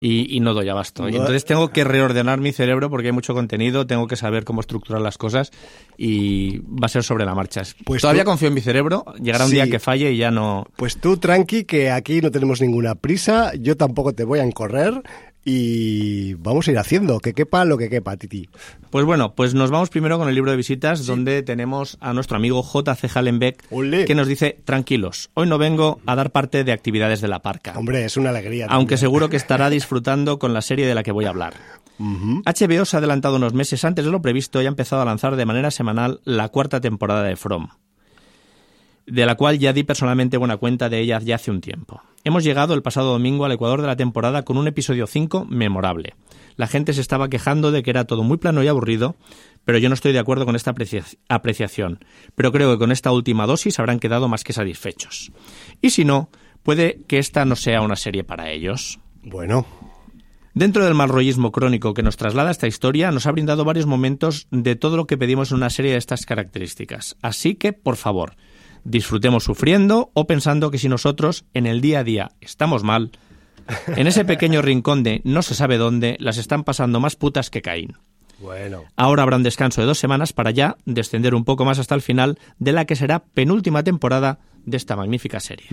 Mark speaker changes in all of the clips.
Speaker 1: y no doy abasto. Y entonces tengo que reordenar mi cerebro porque hay mucho contenido, tengo que saber cómo estructurar las cosas y va a ser sobre la marcha. Pues todavía confío en mi cerebro, llegará un día que falle y ya no...
Speaker 2: Pues tú tranqui, que aquí no tenemos ninguna prisa, yo tampoco te voy a encorrer y vamos a ir haciendo, que quepa lo que quepa, Titi.
Speaker 1: Pues bueno, pues nos vamos primero con el libro de visitas, donde tenemos a nuestro amigo J.C. Hallenbeck, que nos dice: tranquilos, hoy no vengo a dar parte de actividades de la parca.
Speaker 2: Hombre, es una alegría.
Speaker 1: Aunque seguro que estará disfrutando con la serie de la que voy a hablar. HBO se ha adelantado unos meses antes de lo previsto y ha empezado a lanzar de manera semanal la 4ª temporada de From, de la cual ya di personalmente buena cuenta de ella ya hace un tiempo. Hemos llegado el pasado domingo al ecuador de la temporada con un episodio 5 memorable. La gente se estaba quejando de que era todo muy plano y aburrido, pero yo no estoy de acuerdo con esta apreciación. Pero creo que con esta última dosis habrán quedado más que satisfechos. Y si no, puede que esta no sea una serie para ellos.
Speaker 2: Bueno.
Speaker 1: Dentro del malrollismo crónico que nos traslada esta historia, nos ha brindado varios momentos de todo lo que pedimos en una serie de estas características. Así que, por favor, disfrutemos sufriendo o pensando que si nosotros en el día a día estamos mal, en ese pequeño rincón de no se sabe dónde las están pasando más putas que Caín.
Speaker 2: Bueno.
Speaker 1: Ahora habrá un descanso de 2 semanas para ya descender un poco más hasta el final de la que será penúltima temporada de esta magnífica serie.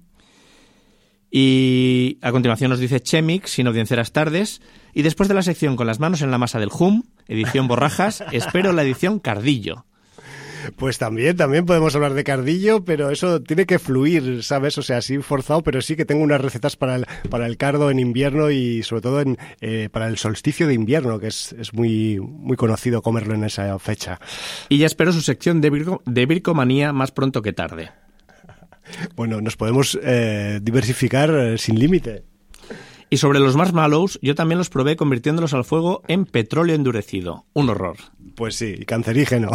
Speaker 1: Y a continuación nos dice Chemix, sin audiencias tardes, y después de la sección con las manos en la masa del Hum, edición Borrajas, espero la edición Cardillo.
Speaker 2: Pues también podemos hablar de Cardillo, pero eso tiene que fluir, ¿sabes? O sea, así forzado, pero sí que tengo unas recetas para el cardo en invierno y sobre todo para el solsticio de invierno, que es muy, muy conocido comerlo en esa fecha.
Speaker 1: Y ya espero su sección de Vircomanía más pronto que tarde.
Speaker 2: Bueno, nos podemos diversificar sin límite.
Speaker 1: Y sobre los marshmallows, yo también los probé convirtiéndolos al fuego en petróleo endurecido. Un horror.
Speaker 2: Pues sí, cancerígeno.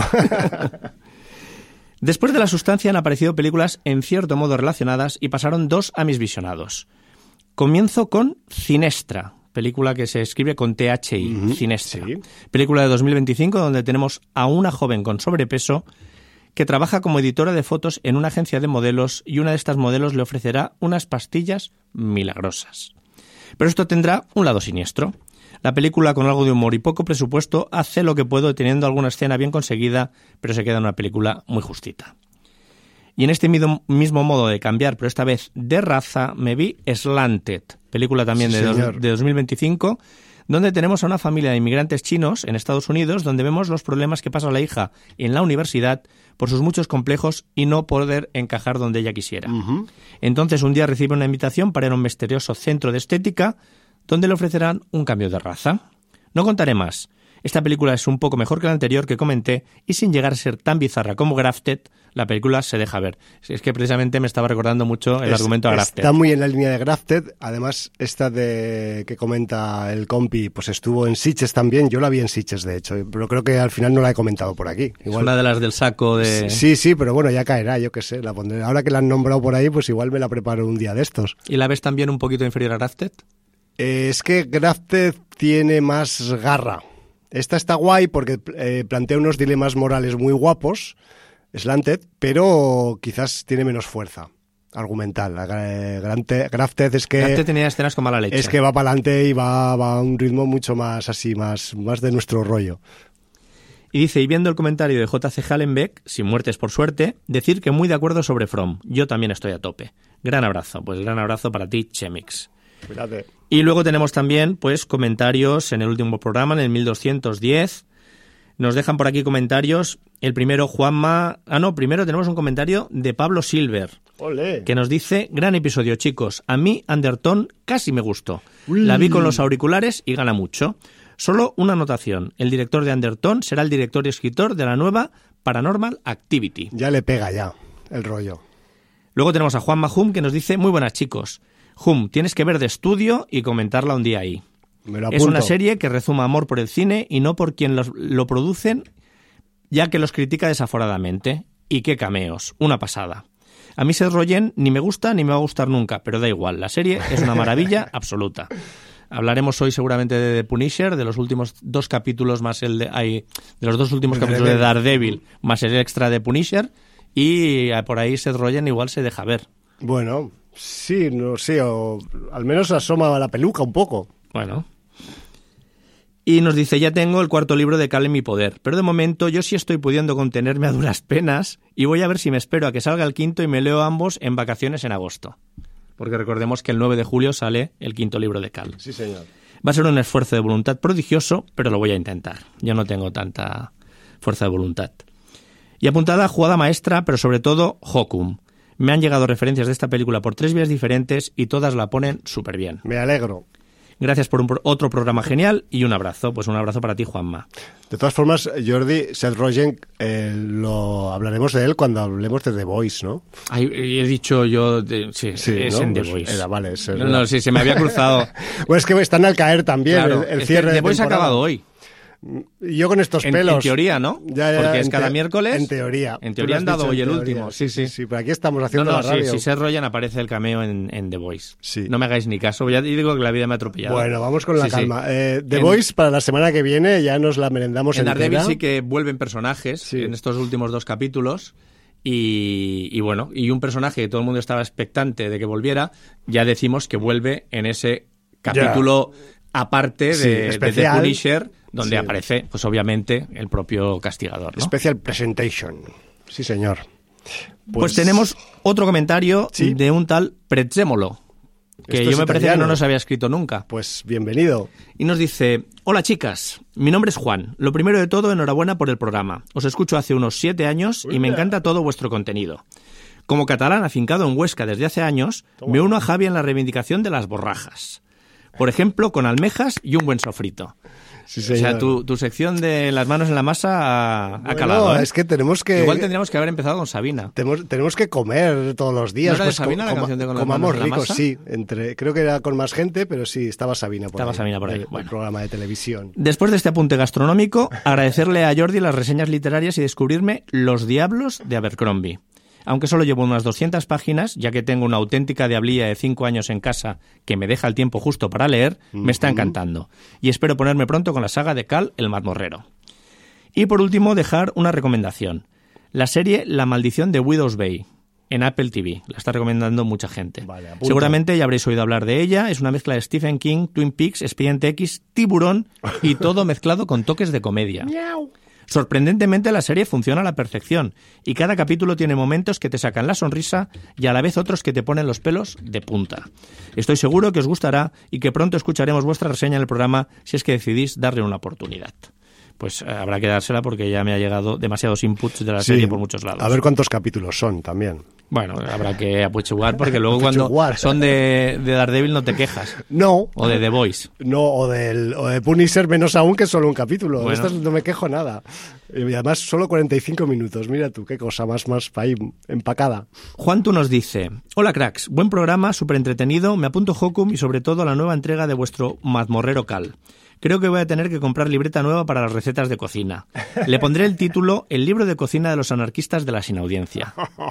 Speaker 1: Después de la sustancia han aparecido películas en cierto modo relacionadas y pasaron 2 a mis visionados. Comienzo con Cinestra, película que se escribe con THI, Cinestra. Sí. Película de 2025 donde tenemos a una joven con sobrepeso que trabaja como editora de fotos en una agencia de modelos y una de estas modelos le ofrecerá unas pastillas milagrosas. Pero esto tendrá un lado siniestro. La película, con algo de humor y poco presupuesto, hace lo que puedo teniendo alguna escena bien conseguida, pero se queda una película muy justita. Y en este mismo modo de cambiar, pero esta vez de raza, me vi Slanted, película también de 2025, donde tenemos a una familia de inmigrantes chinos en Estados Unidos, donde vemos los problemas que pasa la hija en la universidad por sus muchos complejos y no poder encajar donde ella quisiera. Entonces un día recibe una invitación para ir a un misterioso centro de estética donde le ofrecerán un cambio de raza. No contaré más. Esta película es un poco mejor que la anterior que comenté y sin llegar a ser tan bizarra como Grafted, la película se deja ver. Es que precisamente me estaba recordando mucho el argumento a Grafted.
Speaker 2: Está muy en la línea de Grafted. Además, esta que comenta el compi, pues estuvo en Sitges también. Yo la vi en Sitges, de hecho, pero creo que al final no la he comentado por aquí.
Speaker 1: Igual. Es una de las del saco de...
Speaker 2: Sí, pero bueno, ya caerá, yo qué sé. La pondré. Ahora que la han nombrado por ahí, pues igual me la preparo un día de estos.
Speaker 1: ¿Y la ves también un poquito inferior a Grafted?
Speaker 2: Es que Grafted tiene más garra. Esta está guay porque plantea unos dilemas morales muy guapos, Slanted, pero quizás tiene menos fuerza argumental. Grafted es que...
Speaker 1: Grafted tenía escenas con mala leche.
Speaker 2: Es que va para adelante y va a un ritmo mucho más así, más de nuestro rollo.
Speaker 1: Y dice, y viendo el comentario de J.C. Hallenbeck, sin muertes por suerte, decir que muy de acuerdo sobre From. Yo también estoy a tope. Gran abrazo. Pues gran abrazo para ti, Chemix.
Speaker 2: Cuídate.
Speaker 1: Y luego tenemos también pues comentarios en el último programa, en el 1210. Nos dejan por aquí comentarios. El primero, Juanma... primero tenemos un comentario de Pablo Silver.
Speaker 2: ¡Olé!
Speaker 1: Que nos dice, gran episodio, chicos. A mí, Undertone casi me gustó. La vi con los auriculares y gana mucho. Solo una anotación. El director de Undertone será el director y escritor de la nueva Paranormal Activity.
Speaker 2: Ya le pega ya el rollo.
Speaker 1: Luego tenemos a Juanma Hum que nos dice, muy buenas, chicos. Hum, tienes que ver de estudio y comentarla un día ahí. Es una serie que rezuma amor por el cine y no por quien lo producen, ya que los critica desaforadamente. Y qué cameos, una pasada. A mí Seth Rogen ni me gusta ni me va a gustar nunca, pero da igual, la serie es una maravilla absoluta. Hablaremos hoy seguramente de The Punisher, de los últimos 2 capítulos más de los 2 últimos capítulos de Daredevil, más el extra de Punisher, y por ahí Seth Rogen igual se deja ver.
Speaker 2: Bueno... Sí, no sé, o al menos asoma la peluca un poco.
Speaker 1: Bueno. Y nos dice, ya tengo el 4º libro de Cal en mi poder, pero de momento yo sí estoy pudiendo contenerme a duras penas y voy a ver si me espero a que salga el 5º y me leo ambos en vacaciones en agosto. Porque recordemos que el 9 de julio sale el 5º libro de Cal.
Speaker 2: Sí, señor.
Speaker 1: Va a ser un esfuerzo de voluntad prodigioso, pero lo voy a intentar. Yo no tengo tanta fuerza de voluntad. Y apuntada, jugada maestra, pero sobre todo, Hokum. Me han llegado referencias de esta película por 3 vías diferentes y todas la ponen súper bien.
Speaker 2: Me alegro.
Speaker 1: Gracias por otro programa genial y un abrazo. Pues un abrazo para ti, Juanma.
Speaker 2: De todas formas, Jordi, Seth Rogen, lo hablaremos de él cuando hablemos de The Voice, ¿no?
Speaker 1: Ay, he dicho yo... sí, es
Speaker 2: ¿no?
Speaker 1: en The
Speaker 2: Pues
Speaker 1: Voice.
Speaker 2: Vale,
Speaker 1: No, sí, se me había cruzado.
Speaker 2: Pues es que están al caer también,
Speaker 1: Claro,
Speaker 2: el cierre de
Speaker 1: The Voice ha
Speaker 2: temporada.
Speaker 1: acabado hoy.
Speaker 2: Y yo con estos pelos.
Speaker 1: En teoría, ¿no?
Speaker 2: Ya,
Speaker 1: porque es
Speaker 2: en
Speaker 1: cada miércoles.
Speaker 2: En teoría.
Speaker 1: En teoría han dado hoy el último. Sí.
Speaker 2: Sí, pero aquí estamos haciendo
Speaker 1: No,
Speaker 2: la radio.
Speaker 1: sí, Seth Rogen aparece el cameo en The Voice.
Speaker 2: Sí.
Speaker 1: No me hagáis ni caso. Ya digo que la vida me ha atropellado.
Speaker 2: Bueno, vamos con la calma.
Speaker 1: Sí.
Speaker 2: The Voice, para la semana que viene, ya nos la merendamos
Speaker 1: en
Speaker 2: entera.
Speaker 1: Daredevil sí que vuelven personajes en estos últimos 2 capítulos. Y bueno, y un personaje que todo el mundo estaba expectante de que volviera, ya decimos que vuelve en ese capítulo aparte de The Punisher, donde aparece, pues obviamente, el propio castigador, ¿no?
Speaker 2: Special Presentation. Sí, señor.
Speaker 1: Pues tenemos otro comentario de un tal Prezzemolo, que yo me parece que no nos había escrito nunca.
Speaker 2: Pues bienvenido.
Speaker 1: Y nos dice, hola chicas, mi nombre es Juan. Lo primero de todo, enhorabuena por el programa. Os escucho hace unos 7 años y me encanta todo vuestro contenido. Como catalán afincado en Huesca desde hace años, me uno a Javi en la reivindicación de las borrajas. Por ejemplo, con almejas y un buen sofrito.
Speaker 2: Sí,
Speaker 1: o sea, tu sección de las manos en la masa ha calado.
Speaker 2: No, es que tenemos que...
Speaker 1: Igual tendríamos que haber empezado con Sabina.
Speaker 2: Tenemos que comer todos los días.
Speaker 1: ¿No era de
Speaker 2: pues,
Speaker 1: Sabina la canción de con las
Speaker 2: comamos
Speaker 1: manos en la
Speaker 2: ricos,
Speaker 1: masa?
Speaker 2: sí. Creo que era con más gente, pero sí, estaba Sabina por ahí.
Speaker 1: Sabina por ahí.
Speaker 2: El programa de televisión.
Speaker 1: Después de este apunte gastronómico, agradecerle a Jordi las reseñas literarias y descubrirme Los Diablos de Abercrombie. Aunque solo llevo unas 200 páginas, ya que tengo una auténtica diablilla de 5 años en casa que me deja el tiempo justo para leer, me está encantando. Y espero ponerme pronto con la saga de Cal, el mazmorrero. Y por último, dejar una recomendación. La serie La maldición de Widow's Bay, en Apple TV. La está recomendando mucha gente.
Speaker 2: Vale, apunta.
Speaker 1: Seguramente ya habréis oído hablar de ella. Es una mezcla de Stephen King, Twin Peaks, Expediente X, Tiburón y todo mezclado con toques de comedia. Sorprendentemente la serie funciona a la perfección y cada capítulo tiene momentos que te sacan la sonrisa y a la vez otros que te ponen los pelos de punta. Estoy seguro que os gustará y que pronto escucharemos vuestra reseña en el programa si es que decidís darle una oportunidad. Pues habrá que dársela porque ya me ha llegado demasiados inputs de la serie por muchos lados.
Speaker 2: A ver cuántos capítulos son también.
Speaker 1: Bueno, habrá que apuchugar porque luego cuando son de Daredevil no te quejas.
Speaker 2: No.
Speaker 1: O de The Voice.
Speaker 2: No, o de Punisher menos aún, que solo un capítulo.
Speaker 1: Bueno.
Speaker 2: Esto no me quejo nada. Y además solo 45 minutos. Mira tú, qué cosa más ahí empacada.
Speaker 1: Juan tú nos dice, hola cracks, buen programa, súper entretenido, me apunto Hokum y sobre todo a la nueva entrega de vuestro mazmorrero Cal. Creo que voy a tener que comprar libreta nueva para las recetas de cocina. Le pondré el título El libro de cocina de los anarquistas de la sinaudiencia.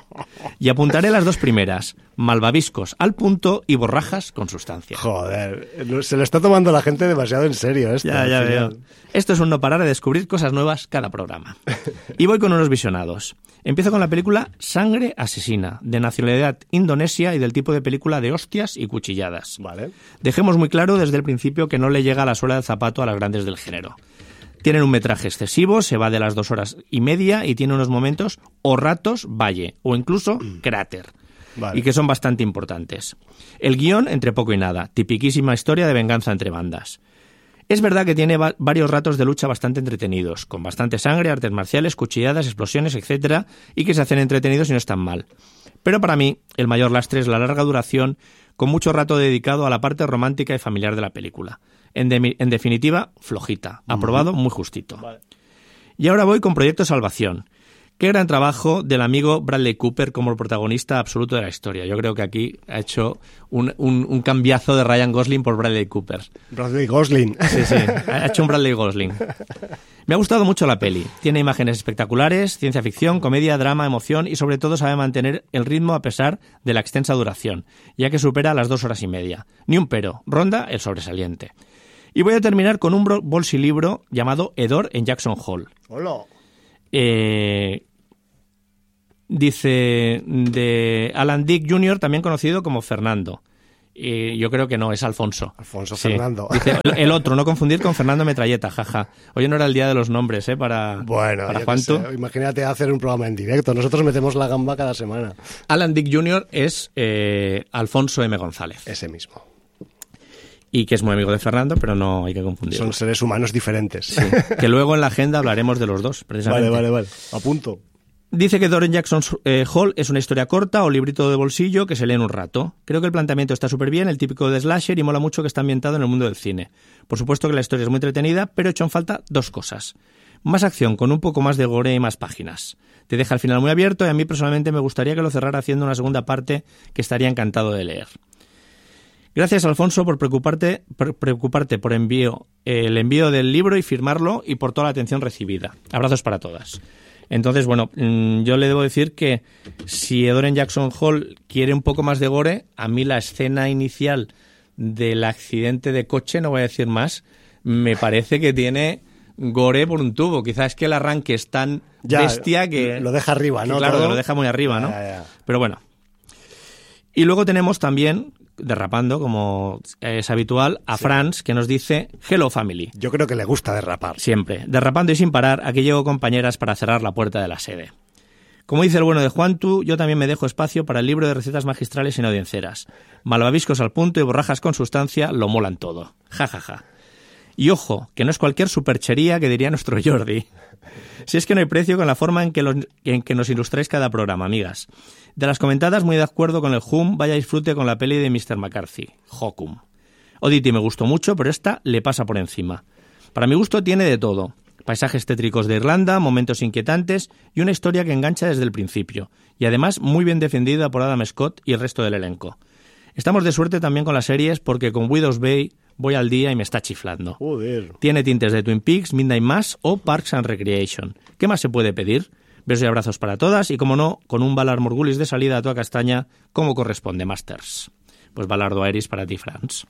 Speaker 1: Y apuntaré las 2 primeras, malvaviscos al punto y borrajas con sustancia.
Speaker 2: Joder, se lo está tomando la gente demasiado en serio esto.
Speaker 1: Ya veo. Esto es un no parar de descubrir cosas nuevas cada programa. Y voy con unos visionados. Empiezo con la película Sangre Asesina, de nacionalidad indonesia y del tipo de película de hostias y cuchilladas.
Speaker 2: Vale.
Speaker 1: Dejemos muy claro desde el principio que no le llega a la suela del zapato a las grandes del género. Tienen un metraje excesivo, se va de las 2 horas y media y tiene unos momentos o ratos valle o incluso cráter.
Speaker 2: Vale.
Speaker 1: Y que son bastante importantes. El guión, entre poco y nada, tipiquísima historia de venganza entre bandas. Es verdad que tiene varios ratos de lucha bastante entretenidos, con bastante sangre, artes marciales, cuchilladas, explosiones, etc., y que se hacen entretenidos y no están mal. Pero para mí, el mayor lastre es la larga duración, con mucho rato dedicado a la parte romántica y familiar de la película. En definitiva, flojita. Aprobado, muy justito. Vale. Y ahora voy con Proyecto Salvación. Qué gran trabajo del amigo Bradley Cooper como el protagonista absoluto de la historia. Yo creo que aquí ha hecho un cambiazo de Ryan Gosling por Bradley Cooper.
Speaker 2: Bradley Gosling.
Speaker 1: Sí, ha hecho un Bradley Gosling. Me ha gustado mucho la peli. Tiene imágenes espectaculares, ciencia ficción, comedia, drama, emoción y sobre todo sabe mantener el ritmo a pesar de la extensa duración, ya que supera las 2 horas y media. Ni un pero, ronda el sobresaliente. Y voy a terminar con un bolsilibro llamado Hedor en Jackson Hole.
Speaker 2: Hola.
Speaker 1: Dice de Alan Dick Jr., también conocido como Fernando. Y yo creo que no, es Alfonso.
Speaker 2: Alfonso Fernando.
Speaker 1: Dice, el otro, no confundir con Fernando Metralleta, jaja. Oye, no era el día de los nombres, para Juantu.
Speaker 2: Imagínate hacer un programa en directo. Nosotros metemos la gamba cada semana.
Speaker 1: Alan Dick Jr. es Alfonso M. González.
Speaker 2: Ese mismo.
Speaker 1: Y que es muy amigo de Fernando, pero no hay que confundir.
Speaker 2: Son seres humanos diferentes.
Speaker 1: Sí, que luego en la agenda hablaremos de los dos, precisamente.
Speaker 2: Vale. Apunto.
Speaker 1: Dice que Doran Jackson Hall es una historia corta o librito de bolsillo que se lee en un rato. Creo que el planteamiento está súper bien, el típico de slasher, y mola mucho que está ambientado en el mundo del cine. Por supuesto que la historia es muy entretenida, pero he hecho en falta 2 cosas. Más acción, con un poco más de gore y más páginas. Te deja el final muy abierto y a mí personalmente me gustaría que lo cerrara haciendo una segunda parte que estaría encantado de leer. Gracias, Alfonso, por preocuparte por el envío del libro y firmarlo y por toda la atención recibida. Abrazos para todas. Entonces, bueno, yo le debo decir que si Doran Jackson Hall quiere un poco más de gore, a mí la escena inicial del accidente de coche, no voy a decir más, me parece que tiene gore por un tubo. Quizás es que el arranque es tan bestia que...
Speaker 2: Lo deja arriba, ¿no?
Speaker 1: Claro, que lo deja muy arriba, ¿no? Pero bueno. Y luego tenemos también, derrapando, como es habitual, a Franz, que nos dice Hello Family.
Speaker 2: Yo creo que le gusta derrapar.
Speaker 1: Siempre. Derrapando y sin parar, aquí llego, compañeras, para cerrar la puerta de la sede. Como dice el bueno de Juantu, yo también me dejo espacio para el libro de recetas magistrales y no audiencias. Malvaviscos al punto y borrajas con sustancia lo molan todo. Ja, ja, ja. Y ojo, que no es cualquier superchería que diría nuestro Jordi. Si es que no hay precio con la forma en que nos ilustráis cada programa, amigas. De las comentadas, muy de acuerdo con el Hum, vaya disfrute con la peli de Mr. McCarthy, Hocum. Oddity me gustó mucho, pero esta le pasa por encima. Para mi gusto tiene de todo. Paisajes tétricos de Irlanda, momentos inquietantes y una historia que engancha desde el principio. Y además muy bien defendida por Adam Scott y el resto del elenco. Estamos de suerte también con las series porque con Widow's Bay voy al día y me está chiflando.
Speaker 2: Joder.
Speaker 1: Tiene tintes de Twin Peaks, Midnight Mass o Parks and Recreation. ¿Qué más se puede pedir? Besos y abrazos para todas y, como no, con un Valar Morgulis de salida a toda castaña, como corresponde, Masters. Pues Valardo Aeris para ti, Franz.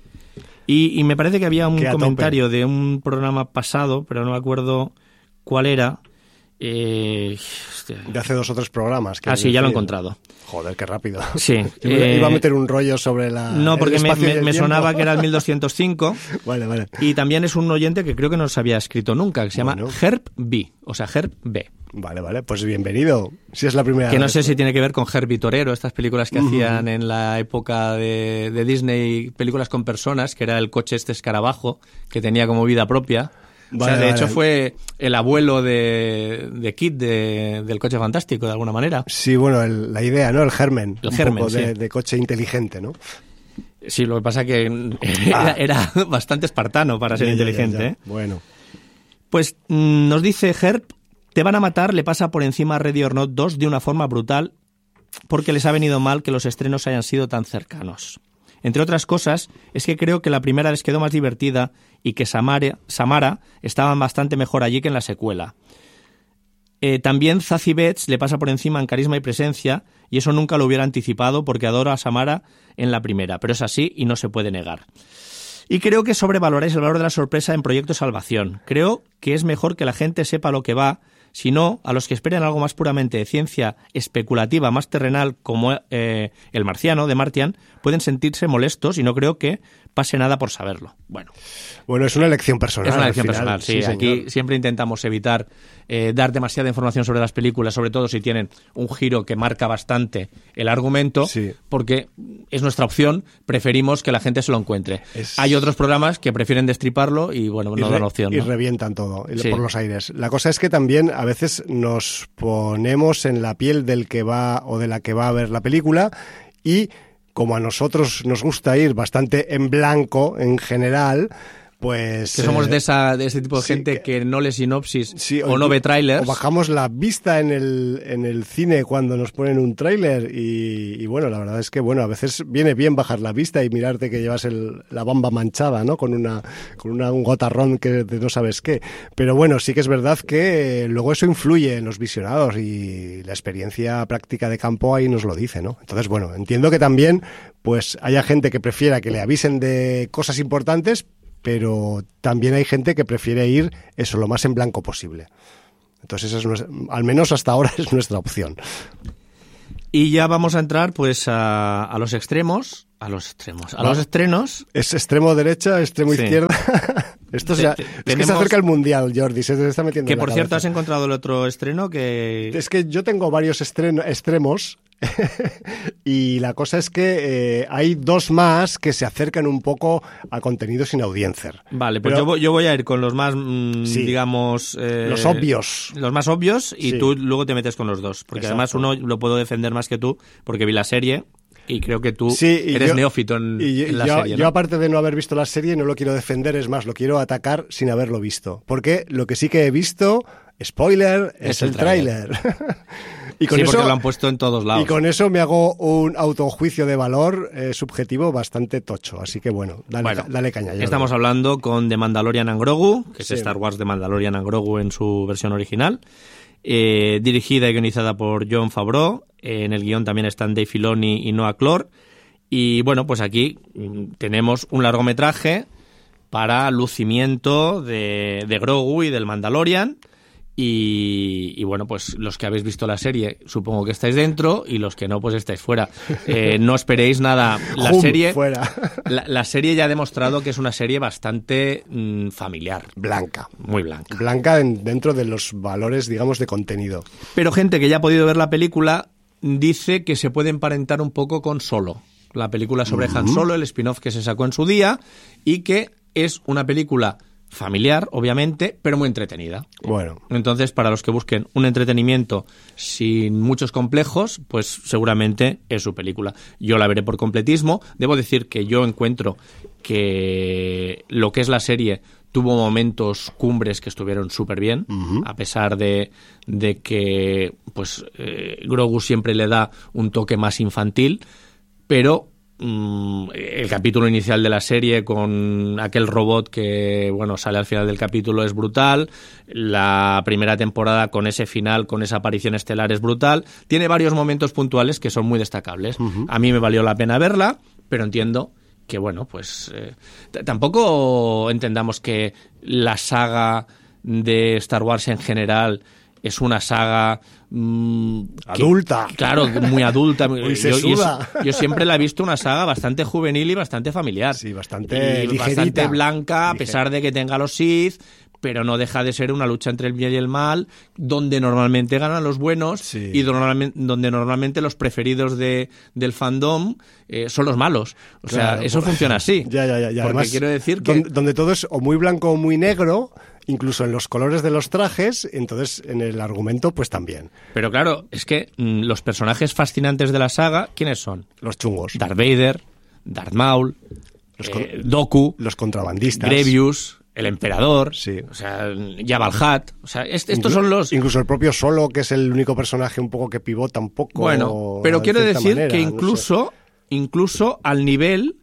Speaker 1: Y me parece que había un comentario de un programa pasado, pero no me acuerdo cuál era.
Speaker 2: De hace 2 o 3 programas.
Speaker 1: Sí, ya lo he encontrado.
Speaker 2: Joder, qué rápido.
Speaker 1: Sí.
Speaker 2: Iba a meter un rollo sobre la...
Speaker 1: No, porque me sonaba que era el 1205.
Speaker 2: Vale.
Speaker 1: Y también es un oyente que creo que no se había escrito nunca, que se llama Herb B, o sea, Herb B.
Speaker 2: Vale, pues bienvenido, si es la primera vez.
Speaker 1: Que no sé si tiene que ver con Herbie Torero, estas películas que hacían en la época de Disney, películas con personas, que era el coche este escarabajo, que tenía como vida propia. De hecho fue el abuelo de Kid del coche fantástico, de alguna manera.
Speaker 2: Sí, bueno, la idea, ¿no? El germen.
Speaker 1: El germen,
Speaker 2: sí. De coche inteligente, ¿no?
Speaker 1: Sí, lo que pasa que era bastante espartano para ser inteligente.
Speaker 2: Ya. Bueno.
Speaker 1: Pues nos dice Herb, te van a matar, le pasa por encima a Ready or Not 2 de una forma brutal porque les ha venido mal que los estrenos hayan sido tan cercanos. Entre otras cosas, es que creo que la primera les quedó más divertida y que Samara estaba bastante mejor allí que en la secuela. También Zazie Beetz le pasa por encima en carisma y presencia, y eso nunca lo hubiera anticipado porque adoro a Samara en la primera, pero es así y no se puede negar. Y creo que sobrevaloráis el valor de la sorpresa en Proyecto Salvación. Creo que es mejor que la gente sepa lo que va, si no, a los que esperen algo más puramente de ciencia especulativa, más terrenal, como El Marciano, de Martian, pueden sentirse molestos y no creo que pase nada por saberlo. Bueno,
Speaker 2: es una elección personal.
Speaker 1: Es una elección personal, sí. Aquí siempre intentamos evitar dar demasiada información sobre las películas, sobre todo si tienen un giro que marca bastante el argumento, porque es nuestra opción, preferimos que la gente se lo encuentre. Hay otros programas que prefieren destriparlo y, bueno, no dan opción.
Speaker 2: Y revientan todo por los aires. La cosa es que también a veces nos ponemos en la piel del que va o de la que va a ver la película y, como a nosotros nos gusta ir bastante en blanco en general, pues...
Speaker 1: Que somos de ese tipo de gente que no lee sinopsis o no ve trailers.
Speaker 2: O bajamos la vista en el cine cuando nos ponen un tráiler y bueno, la verdad es que bueno, a veces viene bien bajar la vista y mirarte que llevas la bamba manchada, ¿no? Con un gotarrón que no sabes qué. Pero bueno, sí que es verdad que luego eso influye en los visionados y la experiencia práctica de campo ahí nos lo dice, ¿no? Entonces, bueno, entiendo que también pues haya gente que prefiera que le avisen de cosas importantes, pero también hay gente que prefiere ir eso lo más en blanco posible. Entonces, al menos hasta ahora es nuestra opción.
Speaker 1: Y ya vamos a entrar pues a los extremos, A los extremos. A los estrenos...
Speaker 2: Es extremo derecha, extremo izquierda. Esto ya... Es que se acerca el Mundial, Jordi, se te está metiendo
Speaker 1: Que
Speaker 2: en la
Speaker 1: por cierto,
Speaker 2: cabeza.
Speaker 1: ¿has encontrado el otro estreno?
Speaker 2: Es que yo tengo varios extremos y la cosa es que hay dos más que se acercan un poco a contenido sin audiencia.
Speaker 1: Vale, pues yo voy a ir con los más,
Speaker 2: sí,
Speaker 1: digamos...
Speaker 2: los obvios.
Speaker 1: Los más obvios y
Speaker 2: sí,
Speaker 1: tú luego te metes con los dos. Porque
Speaker 2: exacto,
Speaker 1: además uno lo puedo defender más que tú porque vi la serie y creo que tú
Speaker 2: sí,
Speaker 1: eres neófito en la serie, ¿no?
Speaker 2: Yo, aparte de no haber visto la serie, no lo quiero defender, es más, lo quiero atacar sin haberlo visto. Porque lo que sí que he visto, spoiler, es el tráiler. Y con
Speaker 1: sí,
Speaker 2: eso,
Speaker 1: porque lo han puesto en todos lados.
Speaker 2: Y con eso me hago un autojuicio de valor subjetivo bastante tocho. Así que bueno, dale caña.
Speaker 1: Estamos hablando con The Mandalorian and Grogu, que es
Speaker 2: sí,
Speaker 1: Star Wars The Mandalorian and Grogu en su versión original. Dirigida y guionizada por Jon Favreau. En el guión también están Dave Filoni y Noah Clore. Y bueno, pues aquí tenemos un largometraje para lucimiento de Grogu y del Mandalorian. Y bueno, pues los que habéis visto la serie supongo que estáis dentro y los que no, pues estáis fuera. No esperéis nada. La serie
Speaker 2: fuera.
Speaker 1: La serie ya ha demostrado que es una serie bastante familiar.
Speaker 2: Blanca.
Speaker 1: Muy blanca.
Speaker 2: Blanca dentro de los valores, digamos, de contenido.
Speaker 1: Pero gente que ya ha podido ver la película dice que se puede emparentar un poco con Solo. La película sobre Han Solo, el spin-off que se sacó en su día y que es una película familiar, obviamente, pero muy entretenida.
Speaker 2: Bueno.
Speaker 1: Entonces, para los que busquen un entretenimiento sin muchos complejos, pues seguramente es su película. Yo la veré por completismo. Debo decir que yo encuentro que lo que es la serie tuvo momentos cumbres que estuvieron súper bien, a pesar de que pues Grogu siempre le da un toque más infantil, pero el capítulo inicial de la serie con aquel robot que bueno sale al final del capítulo es brutal. La primera temporada con ese final, con esa aparición estelar es brutal. Tiene varios momentos puntuales que son muy destacables. A mí me valió la pena verla, pero entiendo que bueno, pues tampoco entendamos que la saga de Star Wars en general es una saga
Speaker 2: adulta.
Speaker 1: Claro, muy adulta.
Speaker 2: Muy sesuda.
Speaker 1: Yo siempre la he visto una saga bastante juvenil y bastante familiar.
Speaker 2: Sí, bastante ligerita.
Speaker 1: Bastante blanca, a pesar de que tenga los Sith, pero no deja de ser una lucha entre el bien y el mal, donde normalmente ganan los buenos, sí, y donde normalmente los preferidos del fandom son los malos. O
Speaker 2: claro,
Speaker 1: sea, eso funciona así.
Speaker 2: Ya.
Speaker 1: Porque
Speaker 2: además,
Speaker 1: quiero decir que...
Speaker 2: Donde todo es o muy blanco o muy negro, incluso en los colores de los trajes, entonces en el argumento pues también.
Speaker 1: Pero claro, es que los personajes fascinantes de la saga, ¿quiénes son?
Speaker 2: Los chungos.
Speaker 1: Darth Vader, Darth Maul, Dooku,
Speaker 2: los contrabandistas,
Speaker 1: Grievous, el emperador,
Speaker 2: sí,
Speaker 1: o sea, Jabba el Hutt, o sea, estos son los...
Speaker 2: Incluso el propio Solo, que es el único personaje un poco que pivota un poco.
Speaker 1: Bueno, pero quiero decir
Speaker 2: manera,
Speaker 1: que incluso al nivel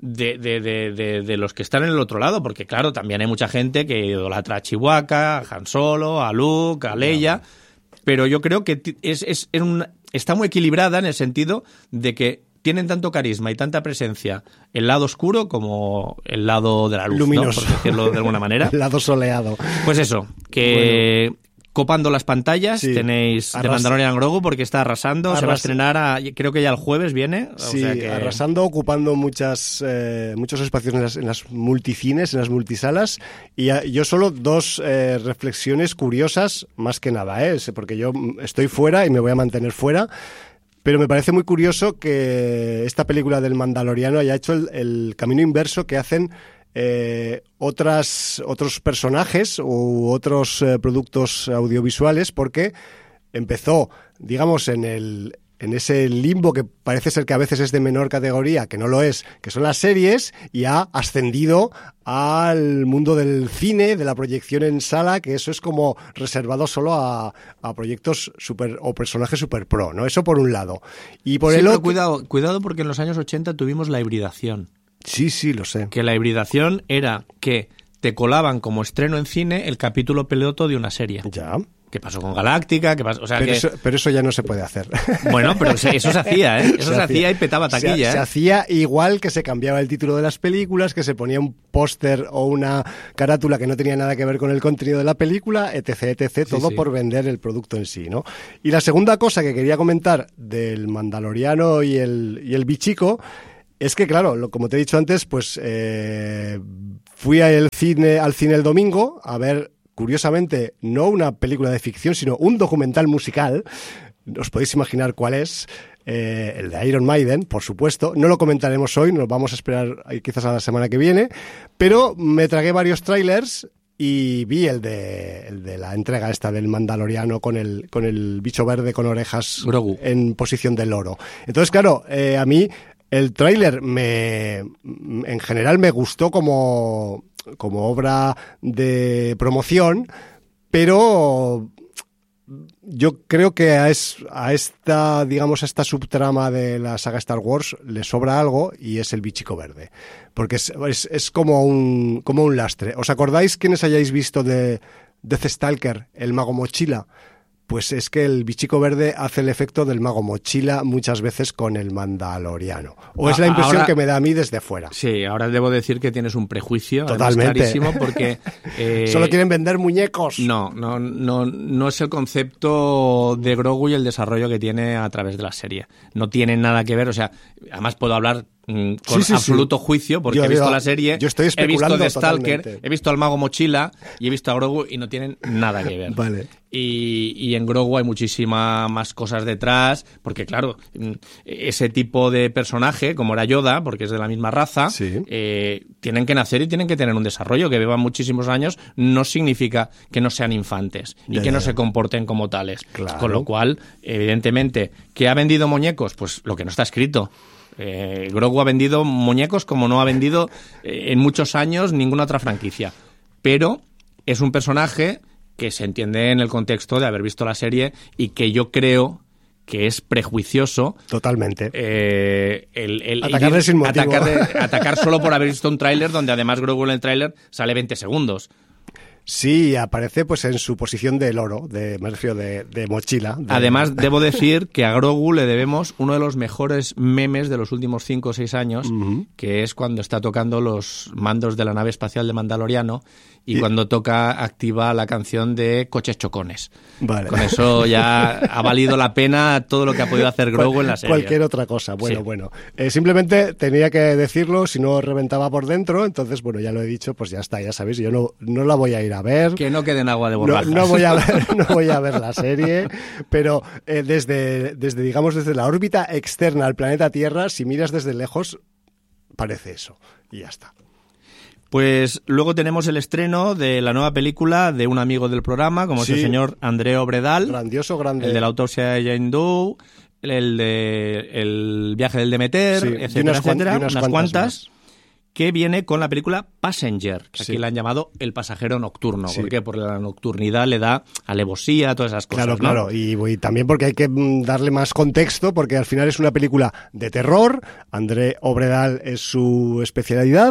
Speaker 1: de los que están en el otro lado, porque claro, también hay mucha gente que idolatra a Chewbacca, a Han Solo, a Luke, a Leia, pero yo creo que está muy equilibrada en el sentido de que tienen tanto carisma y tanta presencia el lado oscuro como el lado de la luz,
Speaker 2: luminoso,
Speaker 1: ¿no? Por decirlo de alguna manera.
Speaker 2: El lado soleado.
Speaker 1: Pues eso, que... Bueno. Copando las pantallas, sí, tenéis The Mandalorian and Grogu porque está arrasando, se va a estrenar, creo que ya el jueves viene.
Speaker 2: Sí,
Speaker 1: o sea que...
Speaker 2: arrasando, ocupando muchos espacios en las multicines, en las multisalas. Y yo solo dos reflexiones curiosas, más que nada, porque yo estoy fuera y me voy a mantener fuera. Pero me parece muy curioso que esta película del Mandaloriano haya hecho el camino inverso que hacen otros personajes u otros productos audiovisuales, porque empezó, digamos, en ese limbo que parece ser que a veces es de menor categoría, que no lo es, que son las series, y ha ascendido al mundo del cine, de la proyección en sala, que eso es como reservado solo a proyectos o personajes super pro, ¿no? Eso por un lado. Y por el otro...
Speaker 1: Cuidado porque en los años 80 tuvimos la hibridación.
Speaker 2: Sí, lo sé.
Speaker 1: Que la hibridación era que te colaban como estreno en cine el capítulo piloto de una serie.
Speaker 2: Ya.
Speaker 1: ¿Qué pasó con Galáctica? ¿Qué pasó? O sea,
Speaker 2: pero eso ya no se puede hacer.
Speaker 1: Bueno, pero eso se hacía, ¿eh? Eso se hacía y petaba taquilla,
Speaker 2: Se hacía igual que se cambiaba el título de las películas, que se ponía un póster o una carátula que no tenía nada que ver con el contenido de la película, etc., todo por vender el producto en sí, ¿no? Y la segunda cosa que quería comentar del Mandaloriano y el bichico Es que, claro, como te he dicho antes, pues fui al cine el domingo a ver, curiosamente, no una película de ficción, sino un documental musical. Os podéis imaginar cuál es. El de Iron Maiden, por supuesto. No lo comentaremos hoy, nos vamos a esperar quizás a la semana que viene. Pero me tragué varios trailers y vi el de la entrega esta del Mandaloriano con el bicho verde con orejas
Speaker 1: Grogu
Speaker 2: en posición de loro. Entonces, claro, a mí el tráiler en general me gustó como obra de promoción, pero yo creo que a esta subtrama de la saga Star Wars le sobra algo, y es el bichico verde, porque es como un lastre. ¿Os acordáis quienes hayáis visto de Deathstalker, el mago mochila? Pues es que el bichico verde hace el efecto del mago mochila muchas veces con el Mandaloriano. O es la impresión que me da a mí desde fuera.
Speaker 1: Sí, ahora debo decir que tienes un prejuicio.
Speaker 2: Totalmente.
Speaker 1: Clarísimo, porque
Speaker 2: solo quieren vender muñecos.
Speaker 1: No es el concepto de Grogu y el desarrollo que tiene a través de la serie. No tiene nada que ver, o sea, además puedo hablar con absoluto juicio, porque he visto la serie,
Speaker 2: yo estoy especulando,
Speaker 1: he visto de Stalker,
Speaker 2: totalmente.
Speaker 1: he visto al mago mochila y he visto a Grogu y no tienen nada que ver.
Speaker 2: Vale.
Speaker 1: Y en Grogu hay muchísimas más cosas detrás, porque claro, ese tipo de personaje, como era Yoda, porque es de la misma raza, tienen que nacer y tienen que tener un desarrollo. Que vivan muchísimos años no significa que no sean infantes y que no se comporten como tales.
Speaker 2: Claro.
Speaker 1: Con lo cual, evidentemente, ¿que ha vendido muñecos? Pues lo que no está escrito. Grogu ha vendido muñecos como no ha vendido en muchos años ninguna otra franquicia. Pero es un personaje que se entiende en el contexto de haber visto la serie y que yo creo que es prejuicioso.
Speaker 2: Totalmente.
Speaker 1: Atacarle
Speaker 2: sin motivo.
Speaker 1: Atacar solo por haber visto un tráiler donde además Grogu en el tráiler sale 20 segundos.
Speaker 2: Sí, aparece pues en su posición de loro, me refiero de mochila.
Speaker 1: Además, debo decir que a Grogu le debemos uno de los mejores memes de los últimos 5 o 6 años, que es cuando está tocando los mandos de la nave espacial de Mandaloriano y cuando activa la canción de Coches Chocones.
Speaker 2: Vale.
Speaker 1: Con eso ya ha valido la pena todo lo que ha podido hacer Grogu en la serie.
Speaker 2: Cualquier otra cosa. Bueno. Simplemente tenía que decirlo, si no reventaba por dentro, entonces, bueno, ya lo he dicho, pues ya está, ya sabéis, yo no la voy a ir a ver.
Speaker 1: Que no quede en agua de borrajas.
Speaker 2: No voy a ver la serie, pero desde la órbita externa al planeta Tierra, si miras desde lejos, parece eso, y ya está.
Speaker 1: Pues luego tenemos el estreno de la nueva película de un amigo del programa, como es el señor André Obredal.
Speaker 2: Grandioso, grande.
Speaker 1: El de la autopsia de Jane Doe, el de El viaje del Demeter, etcétera, unas cuantas. Que viene con la película Passenger, que aquí la han llamado El pasajero nocturno. ¿Por qué? Porque la nocturnidad le da alevosía, todas esas cosas.
Speaker 2: Claro, y también porque hay que darle más contexto, porque al final es una película de terror, André Obredal es su especialidad,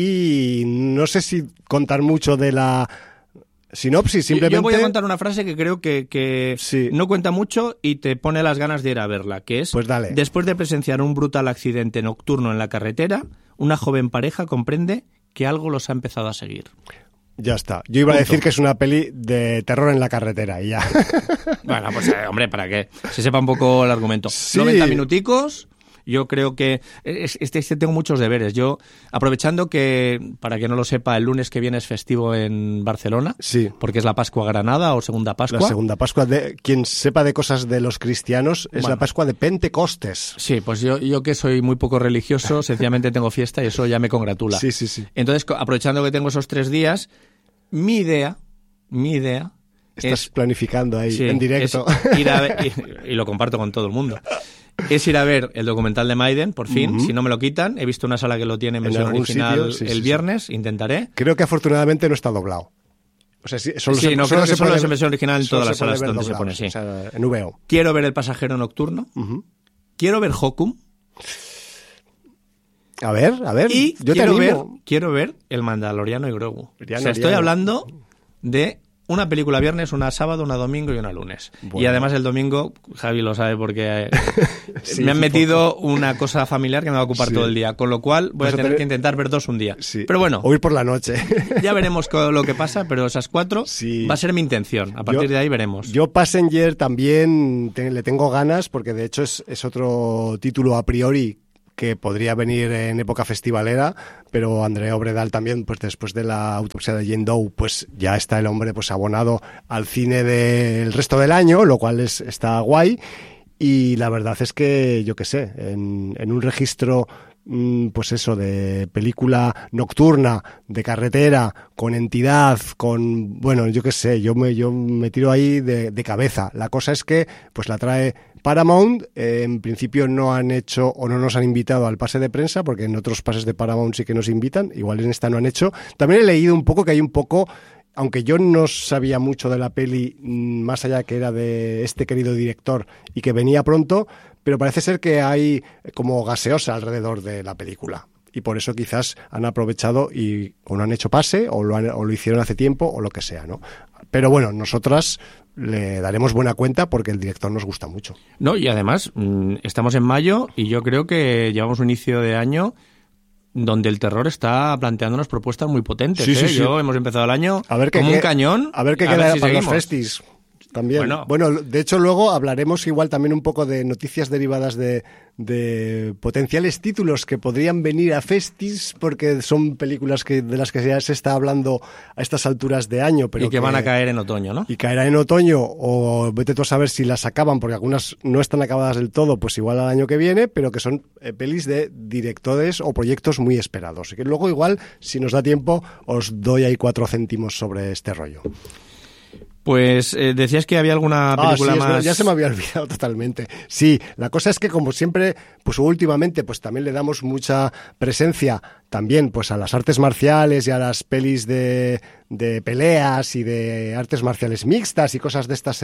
Speaker 2: y no sé si contar mucho de la sinopsis, simplemente...
Speaker 1: Yo voy a contar una frase que creo que no cuenta mucho y te pone las ganas de ir a verla, que es:
Speaker 2: pues dale.
Speaker 1: Después de presenciar un brutal accidente nocturno en la carretera, una joven pareja comprende que algo los ha empezado a seguir.
Speaker 2: Ya está. Yo iba a decir que es una peli de terror en la carretera y ya.
Speaker 1: Bueno, pues hombre, para que se sepa un poco el argumento. 90 minuticos. Yo creo que tengo muchos deberes. Yo, aprovechando que, para que no lo sepa, el lunes que viene es festivo en Barcelona, porque es la Pascua Granada o Segunda Pascua.
Speaker 2: La Segunda Pascua, quien sepa de cosas de los cristianos, es la Pascua de Pentecostes.
Speaker 1: Sí, pues yo que soy muy poco religioso, sencillamente tengo fiesta y eso ya me congratula.
Speaker 2: Sí.
Speaker 1: Entonces, aprovechando que tengo esos 3 días, mi idea
Speaker 2: Estás planificando ahí en directo.
Speaker 1: Es ir a ver, y lo comparto con todo el mundo. Es ir a ver el documental de Maiden, por fin, si no me lo quitan. He visto una sala que lo tiene en versión original el viernes, intentaré.
Speaker 2: Creo que afortunadamente no está doblado. O sea, solo es
Speaker 1: en versión original en todas las salas donde se pone,
Speaker 2: o sea, en VO.
Speaker 1: Quiero ver El pasajero nocturno. Quiero ver Hokum.
Speaker 2: A ver,
Speaker 1: y
Speaker 2: yo te animo.
Speaker 1: Quiero ver El Mandaloriano y Grogu. Estoy hablando de una película viernes, una sábado, una domingo y una lunes. Bueno. Y además el domingo, Javi lo sabe porque me han metido una cosa familiar que me va a ocupar todo el día, con lo cual voy a tener que intentar ver 2 un día. Pero bueno,
Speaker 2: o ir por la noche.
Speaker 1: Ya veremos lo que pasa, pero esas 4 va a ser mi intención. A partir de ahí veremos.
Speaker 2: Yo Passenger también le tengo ganas, porque de hecho es otro título a priori que podría venir en época festivalera, pero Andrea Obredal también, pues después de la autopsia de Jane Doe, pues ya está el hombre pues abonado al cine del resto del año, lo cual está guay. Y la verdad es que, yo qué sé, en un registro pues eso, de película nocturna, de carretera, con entidad, con, bueno, yo qué sé, yo me tiro ahí de cabeza. La cosa es que pues la trae Paramount. En principio no han hecho o no nos han invitado al pase de prensa, porque en otros pases de Paramount sí que nos invitan, igual en esta no han hecho. También he leído un poco que hay un poco, aunque yo no sabía mucho de la peli, más allá que era de este querido director y que venía pronto, pero parece ser que hay como gaseosa alrededor de la película. Y por eso quizás han aprovechado y o no han hecho pase o lo hicieron hace tiempo o lo que sea, ¿no? Pero bueno, nosotras le daremos buena cuenta porque el director nos gusta mucho.
Speaker 1: No, y además estamos en mayo y yo creo que llevamos un inicio de año donde el terror está planteándonos propuestas muy potentes.
Speaker 2: Sí, sí.
Speaker 1: Hemos empezado el año como un cañón.
Speaker 2: A ver qué queda para los festis. También. Bueno, de hecho luego hablaremos igual también un poco de noticias derivadas de potenciales títulos que podrían venir a festis, porque son películas de las que ya se está hablando a estas alturas de año. Pero
Speaker 1: y que van a caer en otoño, ¿no?
Speaker 2: Y caerá en otoño, o vete tú a saber si las acaban, porque algunas no están acabadas del todo, pues igual al año que viene, pero que son pelis de directores o proyectos muy esperados. Y que luego igual, si nos da tiempo, os doy ahí 4 céntimos sobre este rollo.
Speaker 1: Pues decías que había alguna película más...
Speaker 2: Ya se me había olvidado totalmente. Sí, la cosa es que como siempre, pues últimamente, pues también le damos mucha presencia también pues a las artes marciales y a las pelis de peleas y de artes marciales mixtas y cosas de estas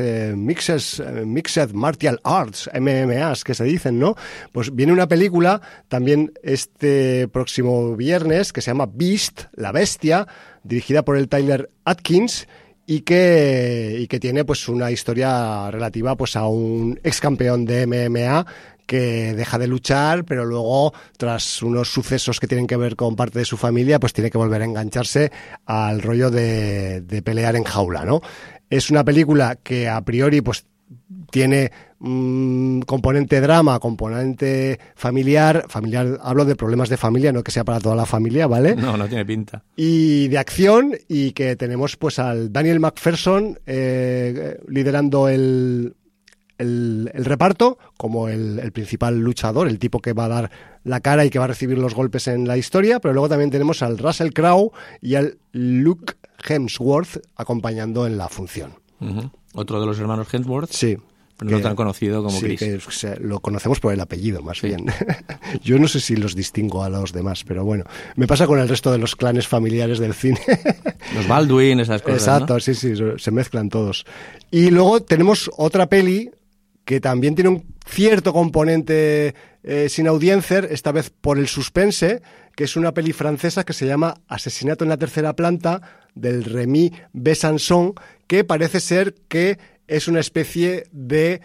Speaker 2: Mixed Martial Arts, MMAs que se dicen, ¿no? Pues viene una película también este próximo viernes que se llama Beast, la bestia, dirigida por el Tyler Atkins, y que tiene pues una historia relativa pues a un ex campeón de MMA que deja de luchar, pero luego tras unos sucesos que tienen que ver con parte de su familia, pues tiene que volver a engancharse al rollo de pelear en jaula, ¿no? Es una película que a priori pues tiene componente drama, componente familiar, hablo de problemas de familia, no que sea para toda la familia, ¿vale?
Speaker 1: No tiene pinta.
Speaker 2: Y de acción, y que tenemos pues al Daniel McPherson liderando el reparto como el principal luchador, el tipo que va a dar la cara y que va a recibir los golpes en la historia, pero luego también tenemos al Russell Crowe y al Luke Hemsworth acompañando en la función.
Speaker 1: Uh-huh. Otro de los hermanos Hemsworth.
Speaker 2: Sí.
Speaker 1: No tan conocido como
Speaker 2: sí,
Speaker 1: Chris.
Speaker 2: Que lo conocemos por el apellido, más bien. Yo no sé si los distingo a los demás, pero bueno. Me pasa con el resto de los clanes familiares del cine.
Speaker 1: Los Baldwin, esas cosas,
Speaker 2: exacto, ¿no? Sí, se mezclan todos. Y luego tenemos otra peli que también tiene un cierto componente sin audiencia, esta vez por el suspense, que es una peli francesa que se llama Asesinato en la tercera planta, del Rémy Besançon, que parece ser que es una especie de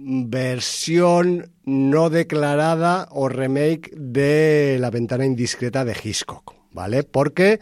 Speaker 2: versión no declarada o remake de La ventana indiscreta de Hitchcock, ¿vale? Porque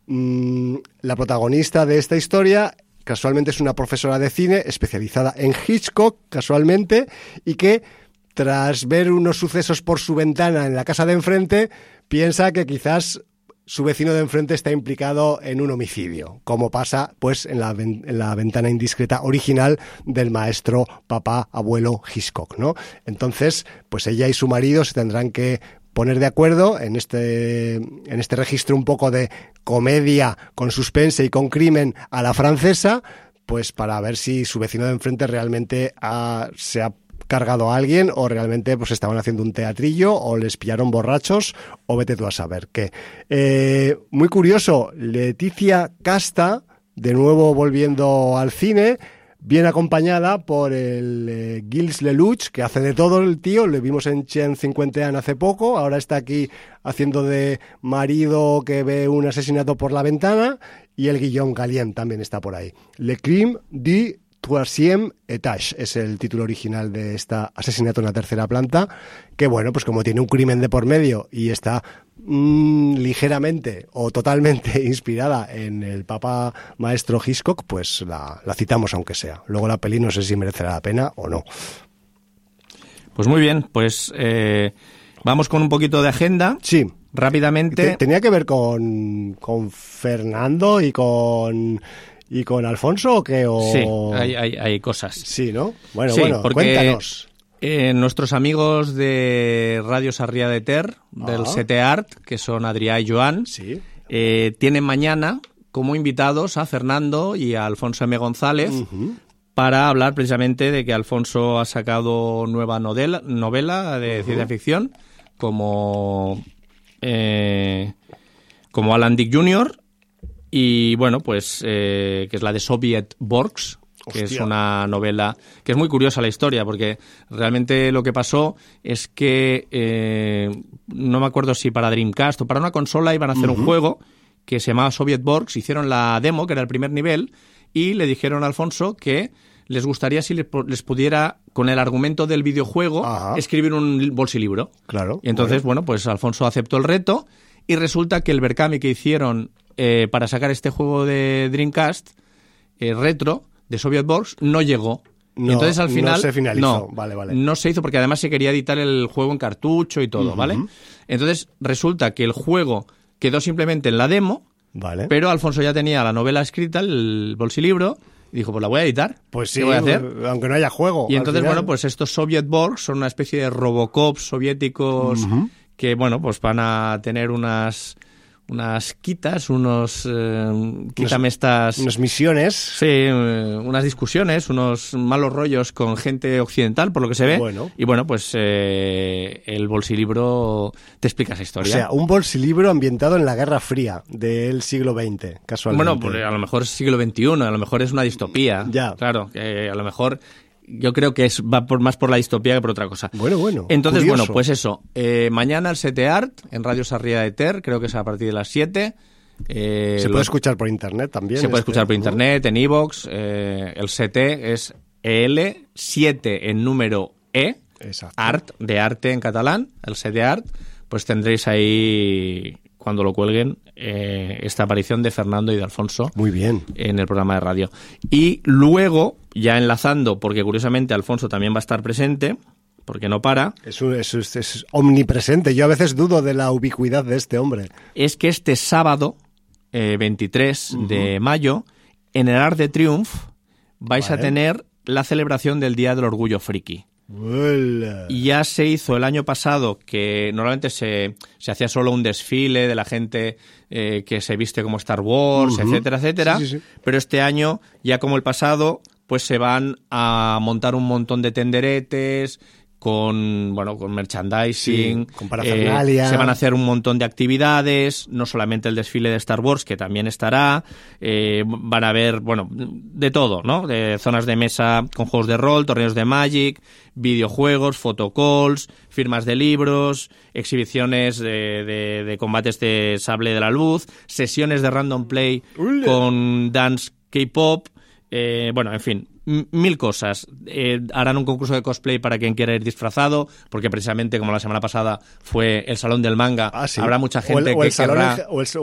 Speaker 2: la protagonista de esta historia casualmente es una profesora de cine especializada en Hitchcock, casualmente, y que tras ver unos sucesos por su ventana en la casa de enfrente, piensa que quizás su vecino de enfrente está implicado en un homicidio, como pasa pues en la ventana indiscreta original del maestro papá abuelo Hitchcock, ¿no? Entonces, pues ella y su marido se tendrán que poner de acuerdo en este registro un poco de comedia con suspense y con crimen a la francesa, pues para ver si su vecino de enfrente realmente se ha cargado a alguien o realmente pues estaban haciendo un teatrillo o les pillaron borrachos o vete tú a saber qué. Muy curioso, Leticia Casta, de nuevo volviendo al cine, bien acompañada por el Gilles Lelouch, que hace de todo el tío. Le vimos en Chen 50 Ans hace poco, ahora está aquí haciendo de marido que ve un asesinato por la ventana, y el Guillaume Gallienne también está por ahí. Le Crime du troisième étage es el título original de esta Asesinato en la tercera planta, que bueno, pues como tiene un crimen de por medio y está ligeramente o totalmente inspirada en el Papa Maestro Hitchcock, pues la citamos aunque sea. Luego la peli no sé si merecerá la pena o no.
Speaker 1: Pues muy bien, pues
Speaker 2: Vamos
Speaker 1: con un poquito de agenda.
Speaker 2: Sí.
Speaker 1: Rápidamente.
Speaker 2: ¿Tenía que ver con Fernando y con Alfonso o qué?
Speaker 1: Sí, hay cosas.
Speaker 2: Sí, ¿no? Bueno,
Speaker 1: porque
Speaker 2: cuéntanos.
Speaker 1: Nuestros amigos de Radio Sarrià de Ter, del CT-Art, que son Adrià y Joan,
Speaker 2: sí.
Speaker 1: Tienen mañana como invitados a Fernando y a Alfonso M. González para hablar precisamente de que Alfonso ha sacado nueva novela de ciencia ficción como Alan Dick Jr. y bueno, pues que es la de Soviet Borgs, que es una novela que es muy curiosa la historia, porque realmente lo que pasó es que no me acuerdo si para Dreamcast o para una consola iban a hacer un juego que se llamaba Soviet Borgs, hicieron la demo, que era el primer nivel, y le dijeron a Alfonso que les gustaría si les pudiera, con el argumento del videojuego, escribir un bolsilibro.
Speaker 2: Claro.
Speaker 1: Y entonces, bueno, pues Alfonso aceptó el reto y resulta que el Berkami que hicieron para sacar este juego de Dreamcast retro de Soviet Borgs no llegó. Y entonces al final
Speaker 2: no se finalizó. Vale.
Speaker 1: No se hizo porque además se quería editar el juego en cartucho y todo, ¿vale? Entonces resulta que el juego quedó simplemente en la demo, pero Alfonso ya tenía la novela escrita, el bolsilibro, y dijo, pues la voy a editar.
Speaker 2: Pues sí,
Speaker 1: ¿qué voy a hacer?
Speaker 2: Aunque no haya juego.
Speaker 1: Y entonces, bueno, pues estos Soviet Borgs son una especie de Robocops soviéticos que, bueno, pues van a tener unas quitas, unas
Speaker 2: misiones.
Speaker 1: Sí, unas discusiones, unos malos rollos con gente occidental, por lo que se ve. Y bueno, pues el bolsilibro te explica esa historia.
Speaker 2: O sea, un bolsilibro ambientado en la Guerra Fría del siglo XX, casualmente.
Speaker 1: Bueno, pues a lo mejor es siglo XXI, a lo mejor es una distopía.
Speaker 2: Ya.
Speaker 1: Claro, a lo mejor... Yo creo que va más por la distopía que por otra cosa.
Speaker 2: Bueno.
Speaker 1: Entonces,
Speaker 2: curioso.
Speaker 1: Bueno, pues eso. Mañana el CT-Art en Radio Sarrià de Ter, creo que es a partir de las 7.
Speaker 2: Se puede escuchar por internet también.
Speaker 1: Se puede escuchar por internet, en iVoox. El CT es EL7 en número E.
Speaker 2: Exacto.
Speaker 1: Art, de arte en catalán, el CT-Art. Pues tendréis ahí, cuando lo cuelguen, esta aparición de Fernando y de Alfonso.
Speaker 2: Muy bien.
Speaker 1: En el programa de radio. Y luego, ya enlazando, porque curiosamente Alfonso también va a estar presente, porque no para.
Speaker 2: Es omnipresente. Yo a veces dudo de la ubicuidad de este hombre.
Speaker 1: Es que este sábado, 23 de mayo, en el Arc de Triumph, vais a tener la celebración del Día del Orgullo Friki. Y ya se hizo el año pasado, que normalmente se hacía solo un desfile de la gente que se viste como Star Wars, etcétera, etcétera. Sí. Pero este año, ya como el pasado, pues se van a montar un montón de tenderetes con merchandising,
Speaker 2: con parafernalia.
Speaker 1: Se van a hacer un montón de actividades, no solamente el desfile de Star Wars, que también estará, van a haber, de todo, ¿no? De zonas de mesa con juegos de rol, torneos de Magic, videojuegos, photocalls, firmas de libros, exhibiciones de combates de sable de la luz, sesiones de random play con dance K-pop, en fin, 1000 cosas. Harán un concurso de cosplay para quien quiera ir disfrazado, porque precisamente como la semana pasada fue el Salón del Manga, habrá mucha gente que querrá...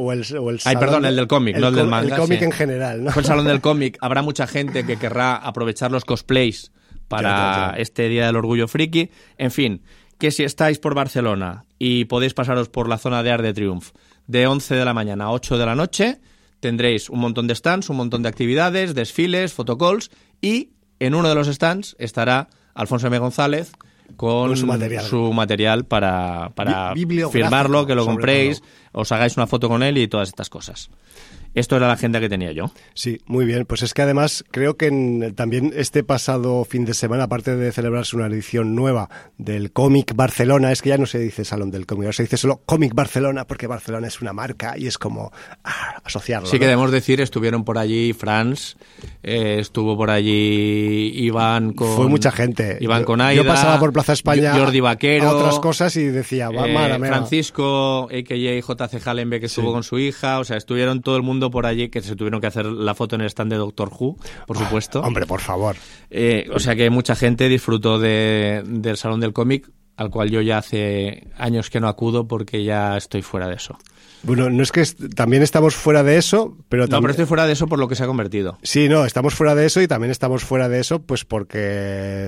Speaker 1: el del cómic, no el del manga.
Speaker 2: El cómic en general, ¿no?
Speaker 1: Fue el Salón del Cómic. Habrá mucha gente que querrá aprovechar los cosplays para este Día del Orgullo Friki. En fin, que si estáis por Barcelona y podéis pasaros por la zona de Arc de Triumph de 11 de la mañana a 8 de la noche, tendréis un montón de stands, un montón de actividades, desfiles, photocalls, y en uno de los stands estará Alfonso M. González con su material para firmarlo, que lo compréis, os hagáis una foto con él y todas estas cosas. Esto era la agenda que tenía yo.
Speaker 2: Sí, muy bien. Pues es que además creo que también este pasado fin de semana, aparte de celebrarse una edición nueva del Cómic Barcelona, es que ya no se dice Salón del Cómic, ahora se dice solo Cómic Barcelona, porque Barcelona es una marca y es como asociarlo.
Speaker 1: Sí, ¿no? Que debemos decir, estuvieron por allí Franz, estuvo por allí Iván con...
Speaker 2: Fue mucha gente.
Speaker 1: Iván con Aida.
Speaker 2: Yo pasaba por Plaza España
Speaker 1: Jordi Vaquero,
Speaker 2: a otras cosas y decía,
Speaker 1: Francisco, a.k.a. JC Hallenbeck, que estuvo con su hija, o sea, estuvieron todo el mundo por allí, que se tuvieron que hacer la foto en el stand de Doctor Who, por supuesto.
Speaker 2: Hombre, por favor.
Speaker 1: O sea que mucha gente disfrutó del Salón del Cómic, al cual yo ya hace años que no acudo porque ya estoy fuera de eso.
Speaker 2: Bueno, no es que también estamos fuera de eso, pero también...
Speaker 1: No, pero estoy fuera de eso por lo que se ha convertido.
Speaker 2: Sí, no, estamos fuera de eso y también estamos fuera de eso pues porque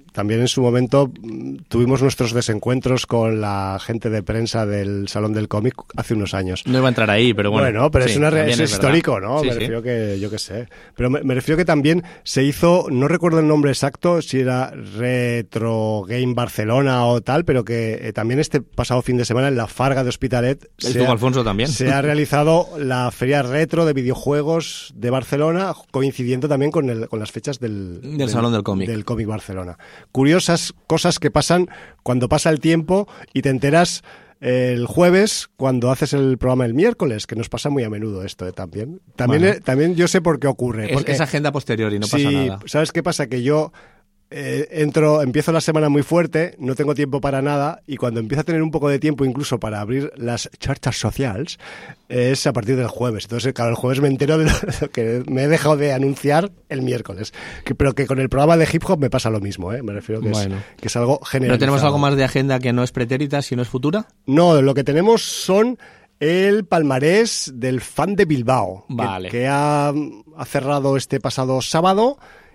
Speaker 2: también en su momento tuvimos nuestros desencuentros con la gente de prensa del Salón del Cómic hace unos años.
Speaker 1: No iba a entrar ahí, pero bueno.
Speaker 2: Bueno, pero
Speaker 1: sí,
Speaker 2: es histórico,
Speaker 1: verdad.
Speaker 2: ¿no?
Speaker 1: Sí,
Speaker 2: me refiero que, yo qué sé. Pero me refiero que también se hizo, no recuerdo el nombre exacto, si era Retro Game Barcelona o tal, pero que también este pasado fin de semana en la Farga de Hospitalet
Speaker 1: Alfonso también.
Speaker 2: Se ha realizado la feria retro de videojuegos de Barcelona, coincidiendo también con las fechas del
Speaker 1: Salón del Cómic.
Speaker 2: Del Cómic Barcelona. Curiosas cosas que pasan cuando pasa el tiempo y te enteras el jueves cuando haces el programa el miércoles, que nos pasa muy a menudo esto también. También yo sé por qué ocurre. Porque,
Speaker 1: es agenda posterior y no pasa nada.
Speaker 2: ¿Sabes qué pasa? Que yo empiezo la semana muy fuerte, no tengo tiempo para nada, y cuando empiezo a tener un poco de tiempo incluso para abrir las charlas sociales, es a partir del jueves. Entonces, claro, el jueves me entero de lo que me he dejado de anunciar el miércoles. Pero que con el programa de hip hop me pasa lo mismo, ¿eh? Me refiero que, que es algo generalizado.
Speaker 1: ¿Pero tenemos algo más de agenda que no es pretérita, sino es futura?
Speaker 2: No, lo que tenemos son el palmarés del Fan de Bilbao,
Speaker 1: vale.
Speaker 2: que ha cerrado este pasado sábado.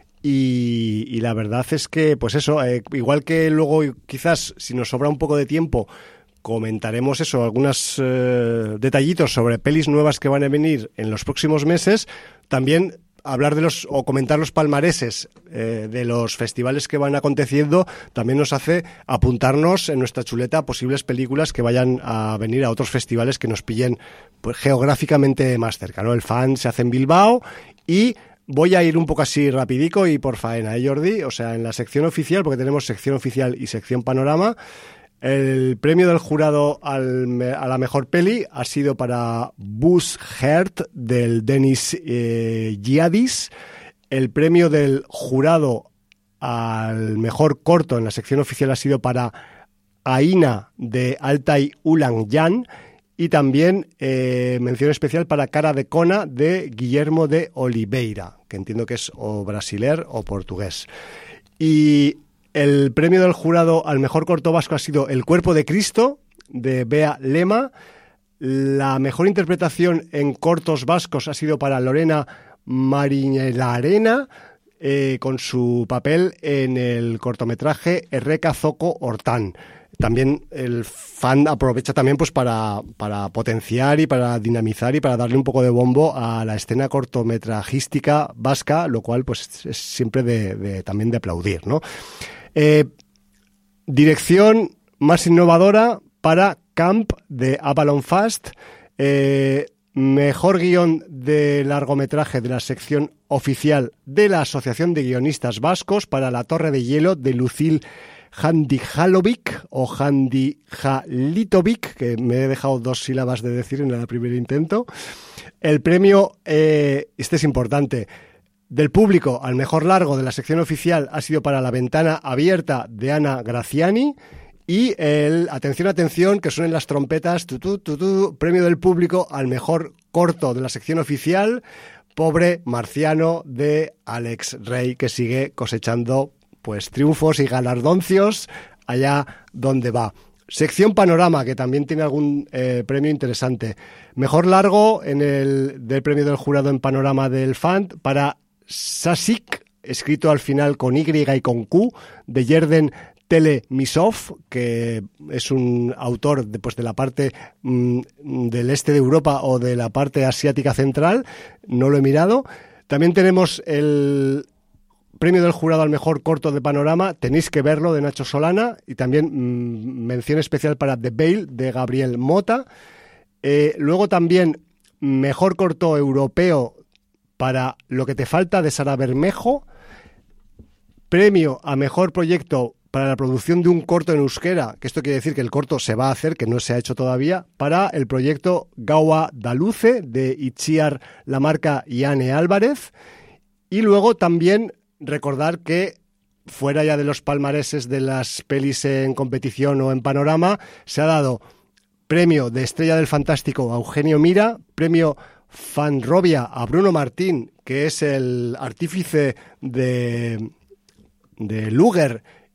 Speaker 2: Y la verdad es que, pues eso, igual que luego quizás si nos sobra un poco de tiempo comentaremos eso, algunos detallitos sobre pelis nuevas que van a venir en los próximos meses, también hablar o comentar los palmareses de los festivales que van aconteciendo también nos hace apuntarnos en nuestra chuleta a posibles películas que vayan a venir a otros festivales que nos pillen pues geográficamente más cerca, ¿no? El Fan se hace en Bilbao y voy a ir un poco así rapidico y por faena, Jordi? O sea, en la sección oficial, porque tenemos sección oficial y sección panorama, el premio del jurado a la mejor peli ha sido para Buzz Heart del Denis Giadis. El premio del jurado al mejor corto en la sección oficial ha sido para Aina de Altay Ulanyan. Y también mención especial para Cara de Cona de Guillermo de Oliveira, que entiendo que es o brasiler o portugués. Y el premio del jurado al mejor corto vasco ha sido El cuerpo de Cristo, de Bea Lema. La mejor interpretación en cortos vascos ha sido para Lorena Mariñelarena, con su papel en el cortometraje Erreka Zoko Hortán. También el Fan aprovecha también pues para potenciar y para dinamizar y para darle un poco de bombo a la escena cortometrajística vasca, lo cual pues es siempre también de aplaudir, ¿no? Dirección más innovadora para Camp de Avalon Fast. Mejor guión de largometraje de la sección oficial de la Asociación de Guionistas Vascos para La Torre de Hielo de Lucil Handihalovic o Handijalitovic, que me he dejado 2 sílabas de decir en el primer intento. El premio, este es importante, del público al mejor largo de la sección oficial ha sido para La ventana abierta de Ana Graciani. Y atención, que suenen las trompetas, premio del público al mejor corto de la sección oficial, Pobre Marciano de Alex Rey, que sigue cosechando pues triunfos y galardoncios allá donde va. Sección Panorama, que también tiene algún premio interesante. Mejor largo del premio del jurado en Panorama del Fan para Sasik, escrito al final con Y y con Q, de Yerden Telemisov, que es un autor de la parte del este de Europa o de la parte asiática central, no lo he mirado. También tenemos el premio del jurado al mejor corto de Panorama, Tenéis que verlo, de Nacho Solana, y también mención especial para The Veil, de Gabriel Mota. Luego también mejor corto europeo para Lo que te falta, de Sara Bermejo. Premio a mejor proyecto para la producción de un corto en euskera, que esto quiere decir que el corto se va a hacer, que no se ha hecho todavía, para el proyecto Gaua da Luce, de Itziar Lamarca y Ane Álvarez. Y luego también recordar que, fuera ya de los palmareses de las pelis en competición o en Panorama, se ha dado premio de Estrella del Fantástico a Eugenio Mira, premio Fanrobia a Bruno Martín, que es el artífice de Luger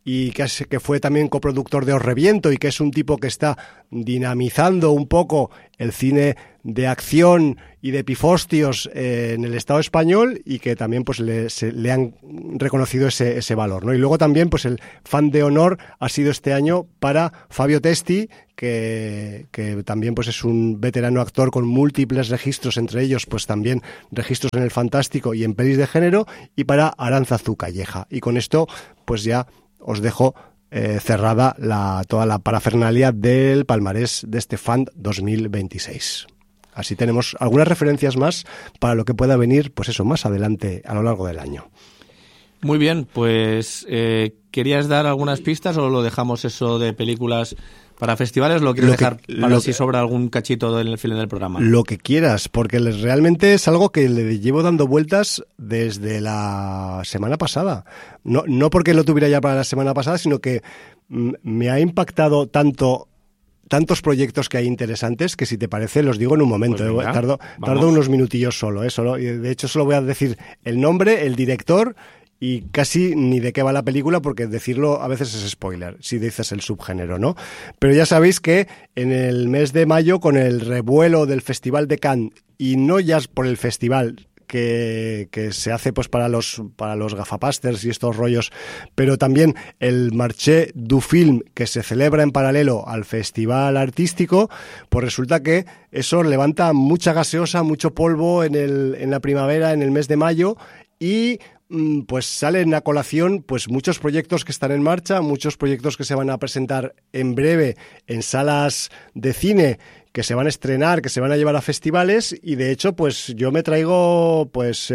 Speaker 2: y que fue también coproductor de Os Reviento y que es un tipo que está dinamizando un poco el cine de acción y de pifostios en el Estado español y que también pues le han reconocido ese valor, ¿no? Y luego también pues el fan de honor ha sido este año para Fabio Testi, que también pues es un veterano actor con múltiples registros, entre ellos pues también registros en el fantástico y en pelis de género, y para Arantzazu Calleja. Y con esto pues ya os dejo cerrada toda la parafernalia del palmarés de este FAN 2026. Así tenemos algunas referencias más para lo que pueda venir, pues eso, más adelante a lo largo del año.
Speaker 1: Muy bien, pues ¿querías dar algunas pistas o lo dejamos eso de películas para festivales? ¿Lo quieres dejar para si sobra algún cachito en el final del programa?
Speaker 2: Lo que quieras, porque realmente es algo que le llevo dando vueltas desde la semana pasada. No porque lo tuviera ya para la semana pasada, sino que me ha impactado tantos proyectos que hay interesantes que, si te parece, los digo en un momento. Pues venga, tardo unos minutillos solo. De hecho, solo voy a decir el nombre, el director y casi ni de qué va la película, porque decirlo a veces es spoiler, si dices el subgénero, ¿no? Pero ya sabéis que en el mes de mayo, con el revuelo del Festival de Cannes, y no ya por el festival que se hace pues para los gafapasters y estos rollos, pero también el Marché du Film, que se celebra en paralelo al festival artístico, pues resulta que eso levanta mucha gaseosa, mucho polvo en la primavera, en el mes de mayo, y pues salen a colación pues muchos proyectos que están en marcha, muchos proyectos que se van a presentar en breve en salas de cine, que se van a estrenar, que se van a llevar a festivales, y de hecho pues yo me traigo pues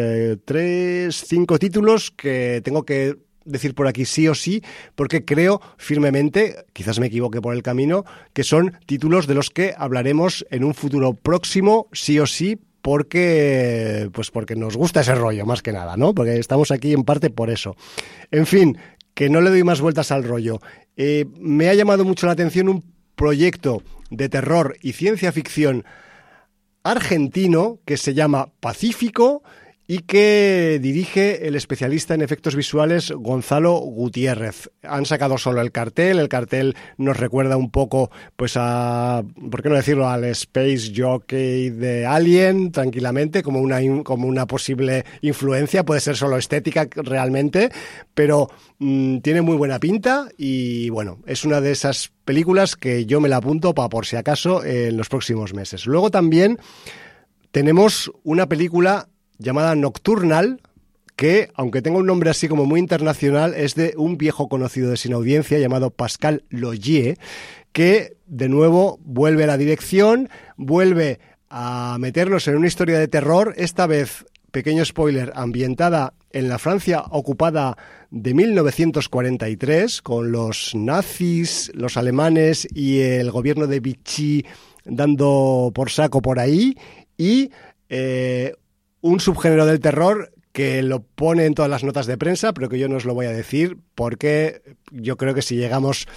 Speaker 2: 5 títulos que tengo que decir por aquí sí o sí, porque creo firmemente, quizás me equivoque por el camino, que son títulos de los que hablaremos en un futuro próximo sí o sí, porque nos gusta ese rollo, más que nada, ¿no? Porque estamos aquí en parte por eso. En fin, que no le doy más vueltas al rollo. Me ha llamado mucho la atención un proyecto de terror y ciencia ficción argentino que se llama Pacífico y que dirige el especialista en efectos visuales Gonzalo Gutiérrez. Han sacado solo el cartel nos recuerda un poco pues a, ¿por qué no decirlo?, al Space Jockey de Alien, tranquilamente, como una posible influencia. Puede ser solo estética realmente, pero tiene muy buena pinta y bueno, es una de esas películas que yo me la apunto para por si acaso en los próximos meses. Luego también tenemos una película llamada Nocturnal, que, aunque tenga un nombre así como muy internacional, es de un viejo conocido de Sin Audiencia llamado Pascal Logier, que de nuevo vuelve a la dirección, vuelve a meternos en una historia de terror, esta vez, pequeño spoiler, ambientada en la Francia ocupada de 1943, con los nazis, los alemanes y el gobierno de Vichy dando por saco por ahí, y un subgénero del terror que lo pone en todas las notas de prensa, pero que yo no os lo voy a decir porque yo creo que si llegamos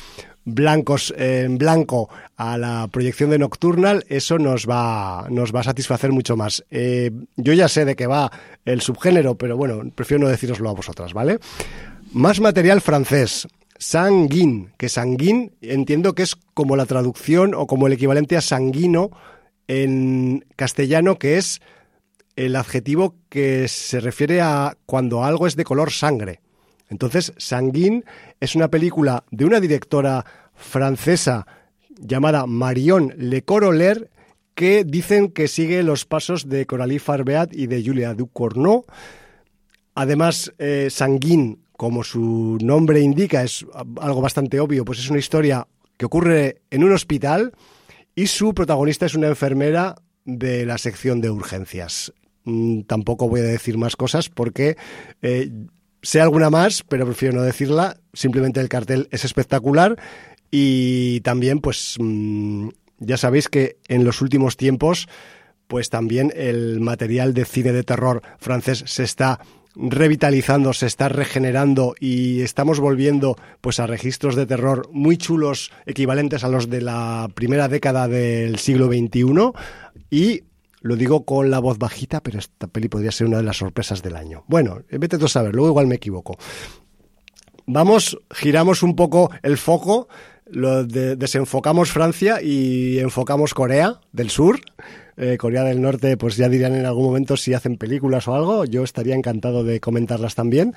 Speaker 2: en blanco a la proyección de Nocturnal, eso nos va a satisfacer mucho más. Yo ya sé de qué va el subgénero, pero bueno, prefiero no decíroslo a vosotras, ¿vale? Más material francés. Sanguine, que sanguine entiendo que es como la traducción o como el equivalente a sanguino en castellano, que es el adjetivo que se refiere a cuando algo es de color sangre. Entonces, Sanguine es una película de una directora francesa llamada Marion Lecoroler, que dicen que sigue los pasos de Coralie Farbeat y de Julia Ducournau. Además, Sanguine, como su nombre indica, es algo bastante obvio, pues es una historia que ocurre en un hospital y su protagonista es una enfermera de la sección de urgencias. Tampoco voy a decir más cosas porque sé alguna más, pero prefiero no decirla. Simplemente el cartel es espectacular y también, pues, ya sabéis que en los últimos tiempos, pues también el material de cine de terror francés se está revitalizando, se está regenerando y estamos volviendo pues a registros de terror muy chulos, equivalentes a los de la primera década del siglo XXI, y lo digo con la voz bajita, pero esta peli podría ser una de las sorpresas del año. Bueno, vete tú a saber, luego igual me equivoco. giramos un poco el foco, desenfocamos Francia y enfocamos Corea del Sur. Corea del Norte, pues ya dirán en algún momento si hacen películas o algo. Yo estaría encantado de comentarlas también.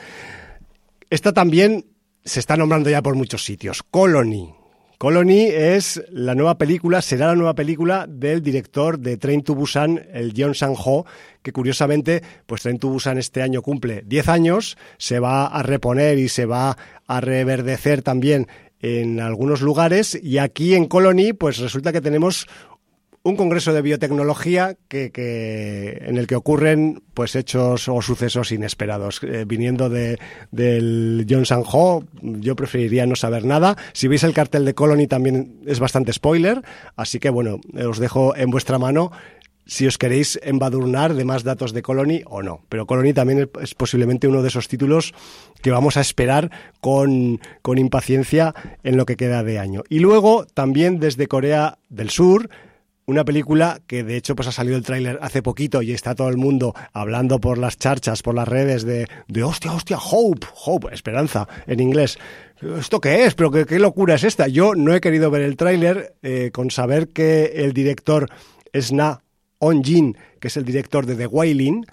Speaker 2: Esta también se está nombrando ya por muchos sitios. Colony. Colony es la nueva película, será la nueva película del director de Train to Busan, el Jeon Sang-ho, que curiosamente, pues Train to Busan este año cumple 10 años, se va a reponer y se va a reverdecer también en algunos lugares, y aquí en Colony, pues resulta que tenemos un congreso de biotecnología en el que ocurren pues hechos o sucesos inesperados. Viniendo del Jeon Sang-ho, yo preferiría no saber nada. Si veis el cartel de Colony también es bastante spoiler, así que bueno, os dejo en vuestra mano si os queréis embadurnar de más datos de Colony o no. Pero Colony también es posiblemente uno de esos títulos que vamos a esperar con impaciencia en lo que queda de año. Y luego también desde Corea del Sur, una película que de hecho pues ha salido el tráiler hace poquito y está todo el mundo hablando por las charchas, por las redes de hostia, hope, esperanza en inglés. ¿Esto qué es? ¿Pero qué locura es esta? Yo no he querido ver el tráiler con saber que el director es Na On-jin, que es el director de The Wailing,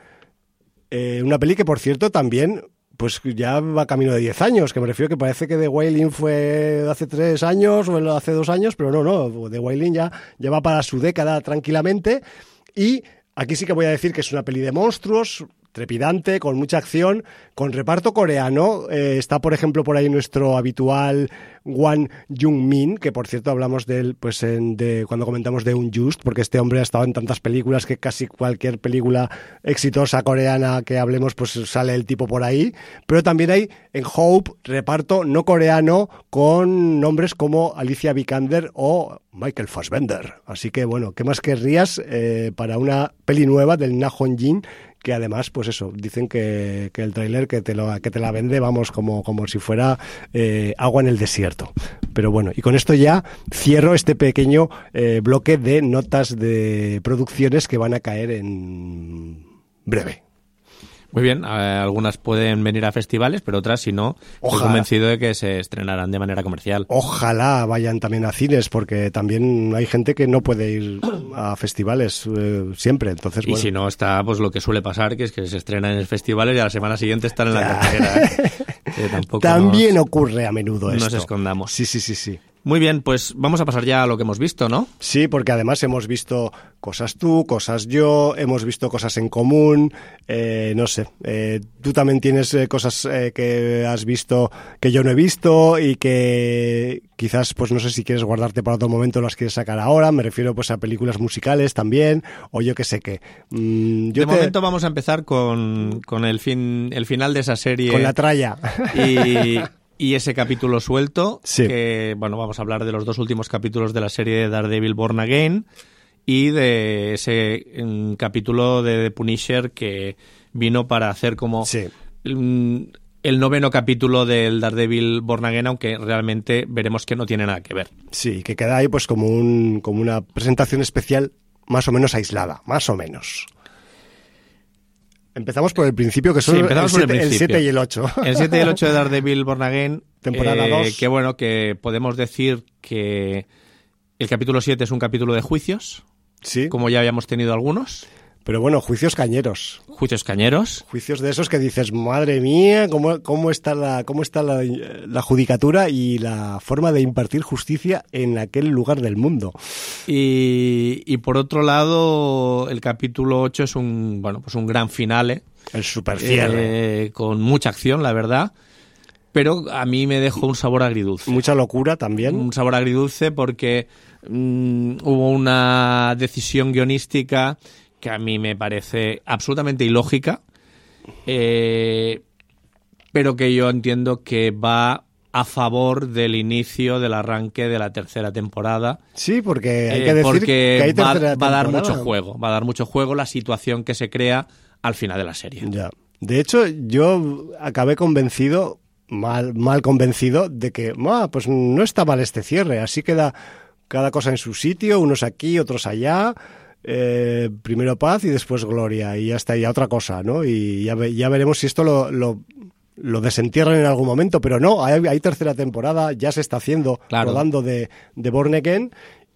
Speaker 2: una peli que por cierto también pues ya va camino de 10 años, que me refiero que parece que The Wailing fue hace 3 años o hace 2 años, pero no, The Wailing ya va para su década tranquilamente, y aquí sí que voy a decir que es una peli de monstruos, trepidante, con mucha acción, con reparto coreano. Está, por ejemplo, por ahí nuestro habitual Won Jung-min, que por cierto hablamos de él pues cuando comentamos de Unjust, porque este hombre ha estado en tantas películas que casi cualquier película exitosa coreana que hablemos pues sale el tipo por ahí. Pero también hay en Hope reparto no coreano con nombres como Alicia Vikander o Michael Fassbender. Así que bueno, ¿qué más querrías para una peli nueva del Na Hong-jin? Que además, pues eso, dicen que el tráiler que te la vende, vamos, como si fuera agua en el desierto. Pero bueno, y con esto ya cierro este pequeño bloque de notas de producciones que van a caer en breve.
Speaker 1: Muy bien, algunas pueden venir a festivales, pero otras, si no, estoy convencido de que se estrenarán de manera comercial.
Speaker 2: Ojalá vayan también a cines, porque también hay gente que no puede ir a festivales siempre. Entonces,
Speaker 1: y si no, está pues lo que suele pasar, que es que se estrenan en festivales y a la semana siguiente están en la cartelera.
Speaker 2: También ocurre a menudo esto.
Speaker 1: No nos escondamos.
Speaker 2: Sí.
Speaker 1: Muy bien, pues vamos a pasar ya a lo que hemos visto, ¿no?
Speaker 2: Sí, porque además hemos visto cosas tú, cosas yo, hemos visto cosas en común, no sé, tú también tienes cosas que has visto que yo no he visto y que quizás, pues no sé si quieres guardarte para otro momento, las quieres sacar ahora, me refiero pues a películas musicales también, o yo qué sé qué.
Speaker 1: Momento vamos a empezar con el final de esa serie.
Speaker 2: Con la tralla.
Speaker 1: Y ese capítulo suelto,
Speaker 2: sí.
Speaker 1: Que, bueno, vamos a hablar de los 2 últimos capítulos de la serie de Daredevil Born Again y de ese capítulo de The Punisher que vino para hacer como el 9º capítulo del Daredevil Born Again, aunque realmente veremos que no tiene nada que ver.
Speaker 2: Sí, que queda ahí pues como una presentación especial más o menos aislada, más o menos. Empezamos por el principio, que son el 7 y el 8.
Speaker 1: El 7 y el 8 de Daredevil Born Again.
Speaker 2: Temporada 2.
Speaker 1: Que bueno, que podemos decir que el capítulo 7 es un capítulo de juicios.
Speaker 2: Sí. Como
Speaker 1: ya habíamos tenido algunos.
Speaker 2: Pero bueno, juicios cañeros.
Speaker 1: Juicios cañeros.
Speaker 2: Juicios de esos que dices, madre mía, cómo está la judicatura y la forma de impartir justicia en aquel lugar del mundo.
Speaker 1: Y por otro lado, el capítulo 8 es un gran finale.
Speaker 2: El super cierre.
Speaker 1: Con mucha acción, la verdad. Pero a mí me dejó un sabor agridulce.
Speaker 2: Mucha locura también.
Speaker 1: Un sabor agridulce porque hubo una decisión guionística que a mí me parece absolutamente ilógica, pero que yo entiendo que va a favor del inicio, del arranque de la 3ª temporada.
Speaker 2: Sí, porque hay que decir que hay tercera temporada.
Speaker 1: Va a dar mucho juego la situación que se crea al final de la serie.
Speaker 2: Ya. De hecho, yo acabé convencido, mal convencido, de que pues no está mal este cierre, así queda cada cosa en su sitio, unos aquí, otros allá. Primero paz y después gloria, y ya está, ya otra cosa, ¿no? Y ya veremos si esto lo lo desentierren en algún momento, pero no, hay tercera temporada, ya se está haciendo, rodando de Born Again,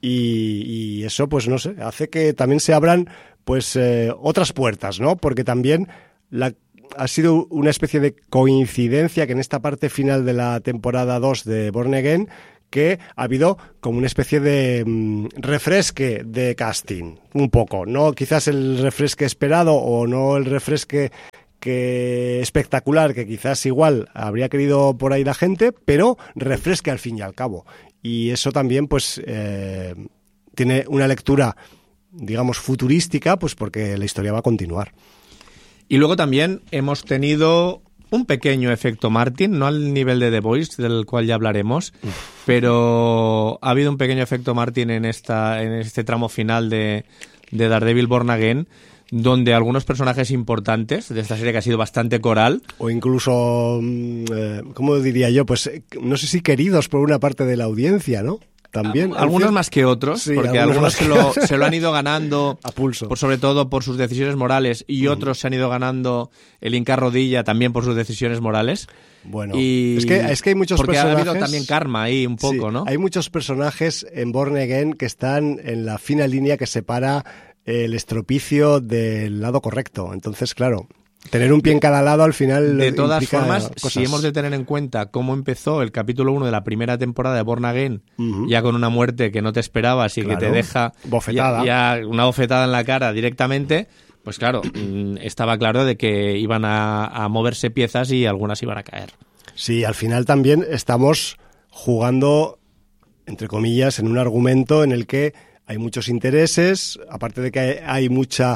Speaker 2: y eso, pues no sé, hace que también se abran pues otras puertas, ¿no? Porque también ha sido una especie de coincidencia que en esta parte final de la temporada 2 de Born Again, que ha habido como una especie de refresque de casting, un poco, no quizás el refresque esperado o no el refresque que espectacular, que quizás igual habría querido por ahí la gente, pero refresque al fin y al cabo. Y eso también pues tiene una lectura, digamos, futurística, pues porque la historia va a continuar.
Speaker 1: Y luego también hemos tenido un pequeño efecto Martin, no al nivel de The Voice, del cual ya hablaremos, pero ha habido un pequeño efecto Martin en este tramo final de Daredevil Born Again, donde algunos personajes importantes de esta serie, que ha sido bastante coral,
Speaker 2: o incluso, ¿cómo diría yo? Pues no sé si queridos por una parte de la audiencia, ¿no? También.
Speaker 1: Algunos más que otros, sí, porque algunos se lo han ido ganando
Speaker 2: a pulso.
Speaker 1: Sobre todo por sus decisiones morales, y otros se han ido ganando el hincar rodilla también por sus decisiones morales.
Speaker 2: Bueno, es que hay muchos
Speaker 1: porque
Speaker 2: personajes...
Speaker 1: Porque ha habido también karma ahí un poco,
Speaker 2: sí,
Speaker 1: ¿no?
Speaker 2: Hay muchos personajes en Born Again que están en la fina línea que separa el estropicio del lado correcto. Entonces, claro, tener un pie en cada lado al final
Speaker 1: de todas formas,
Speaker 2: cosas.
Speaker 1: Si hemos de tener en cuenta cómo empezó el capítulo 1 de la primera temporada de Born Again, ya con una muerte que no te esperabas y que te deja
Speaker 2: bofetada.
Speaker 1: Ya una bofetada en la cara directamente, pues claro, estaba claro de que iban a moverse piezas y algunas iban a caer.
Speaker 2: Sí, al final también estamos jugando, entre comillas, en un argumento en el que hay muchos intereses, aparte de que hay mucha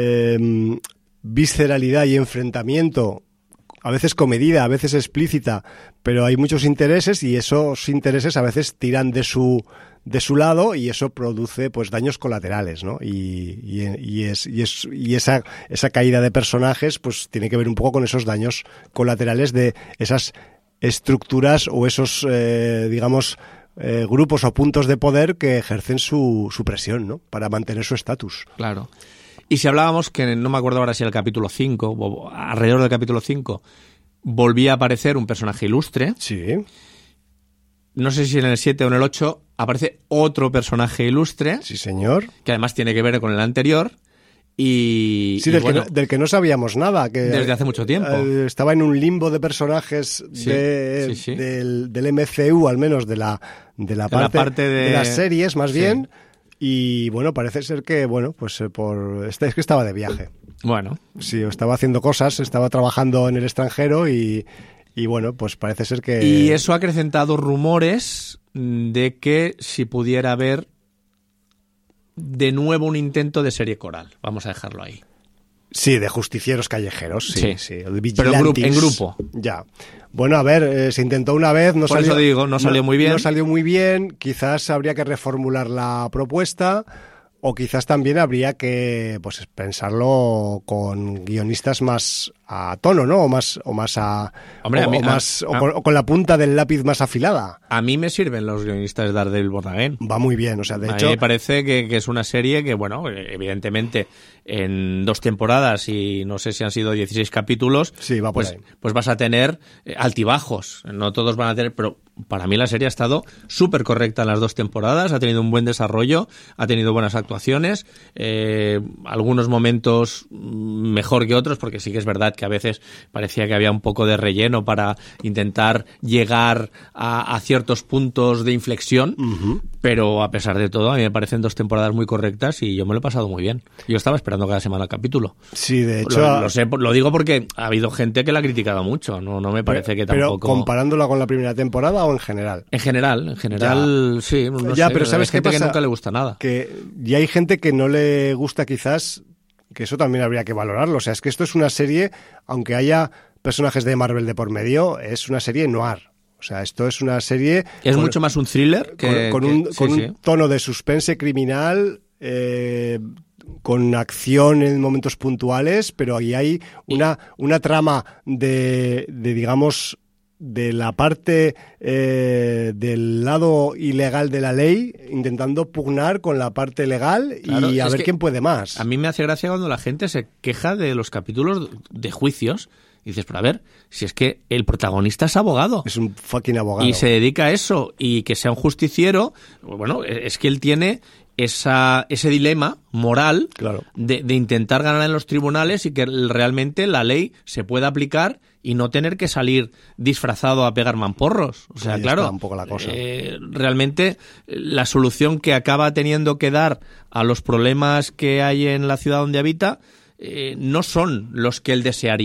Speaker 2: visceralidad y enfrentamiento, a veces comedida, a veces explícita, pero hay muchos intereses, y esos intereses a veces tiran de su lado, y eso produce pues daños colaterales, ¿no? Y esa caída de personajes pues tiene que ver un poco con esos daños colaterales de esas estructuras o esos digamos grupos o puntos de poder que ejercen su presión, ¿no? Para mantener su estatus.
Speaker 1: Claro. Y si hablábamos, que no me acuerdo ahora si era el capítulo 5, o alrededor del capítulo 5, volvía a aparecer un personaje ilustre.
Speaker 2: Sí.
Speaker 1: No sé si en el 7 o en el 8 aparece otro personaje ilustre.
Speaker 2: Sí, señor.
Speaker 1: Que además tiene que ver con el anterior. Y,
Speaker 2: sí, del que no sabíamos nada. Que
Speaker 1: desde hace mucho tiempo.
Speaker 2: Estaba en un limbo de personajes del MCU, al menos de la parte de las series, más bien. Y bueno, parece ser que, bueno, pues es que estaba de viaje.
Speaker 1: Bueno.
Speaker 2: Sí, estaba haciendo cosas, estaba trabajando en el extranjero y bueno, pues parece ser que...
Speaker 1: Y eso ha acrecentado rumores de que si pudiera haber de nuevo un intento de serie coral. Vamos a dejarlo ahí.
Speaker 2: Sí, de justicieros callejeros, sí.
Speaker 1: Pero en grupo.
Speaker 2: Ya. Bueno, a ver, se intentó una vez, no
Speaker 1: salió muy bien.
Speaker 2: No salió muy bien, quizás habría que reformular la propuesta, o quizás también habría que pues pensarlo con guionistas más a tono, ¿no? O con la punta del lápiz más afilada.
Speaker 1: A mí me sirven los guionistas de Daredevil Born Again.
Speaker 2: Va muy bien, o sea, de hecho...
Speaker 1: A mí me parece que es una serie que, bueno, evidentemente en 2 temporadas y no sé si han sido 16 capítulos,
Speaker 2: sí, va por ahí.
Speaker 1: Pues vas a tener altibajos. No todos van a tener, pero para mí la serie ha estado súper correcta en las 2 temporadas, ha tenido un buen desarrollo, ha tenido buenas actuaciones, algunos momentos mejor que otros, porque sí que es verdad que a veces parecía que había un poco de relleno para intentar llegar a ciertos puntos de inflexión, pero a pesar de todo a mí me parecen 2 temporadas muy correctas y yo me lo he pasado muy bien. Yo estaba esperando cada semana el capítulo.
Speaker 2: Sí, de hecho...
Speaker 1: Lo sé, lo digo porque ha habido gente que la ha criticado mucho, no me parece que tampoco...
Speaker 2: ¿Pero comparándola con la primera temporada o en general?
Speaker 1: En general, ya. Sí, no sé,
Speaker 2: pero ¿sabes qué pasa?
Speaker 1: Que nunca le gusta nada.
Speaker 2: Y hay gente que no le gusta quizás, que eso también habría que valorarlo. O sea, es que esto es una serie, aunque haya personajes de Marvel de por medio, es una serie noir. O sea, esto es una serie...
Speaker 1: Es mucho más un thriller
Speaker 2: con un tono de suspense criminal, con acción en momentos puntuales, pero ahí hay una trama de digamos, de la parte del lado ilegal de la ley, intentando pugnar con la parte legal, claro, y a ver quién puede más.
Speaker 1: A mí me hace gracia cuando la gente se queja de los capítulos de juicios. Y dices, pero a ver, si es que el protagonista es abogado.
Speaker 2: Es un fucking abogado.
Speaker 1: Y se dedica a eso, y que sea un justiciero, bueno, es que él tiene ese dilema moral, claro, de intentar ganar en los tribunales y que realmente la ley se pueda aplicar y no tener que salir disfrazado a pegar mamporros. O sea, claro,
Speaker 2: un poco la cosa.
Speaker 1: Realmente la solución que acaba teniendo que dar a los problemas que hay en la ciudad donde habita no son los que él desearía.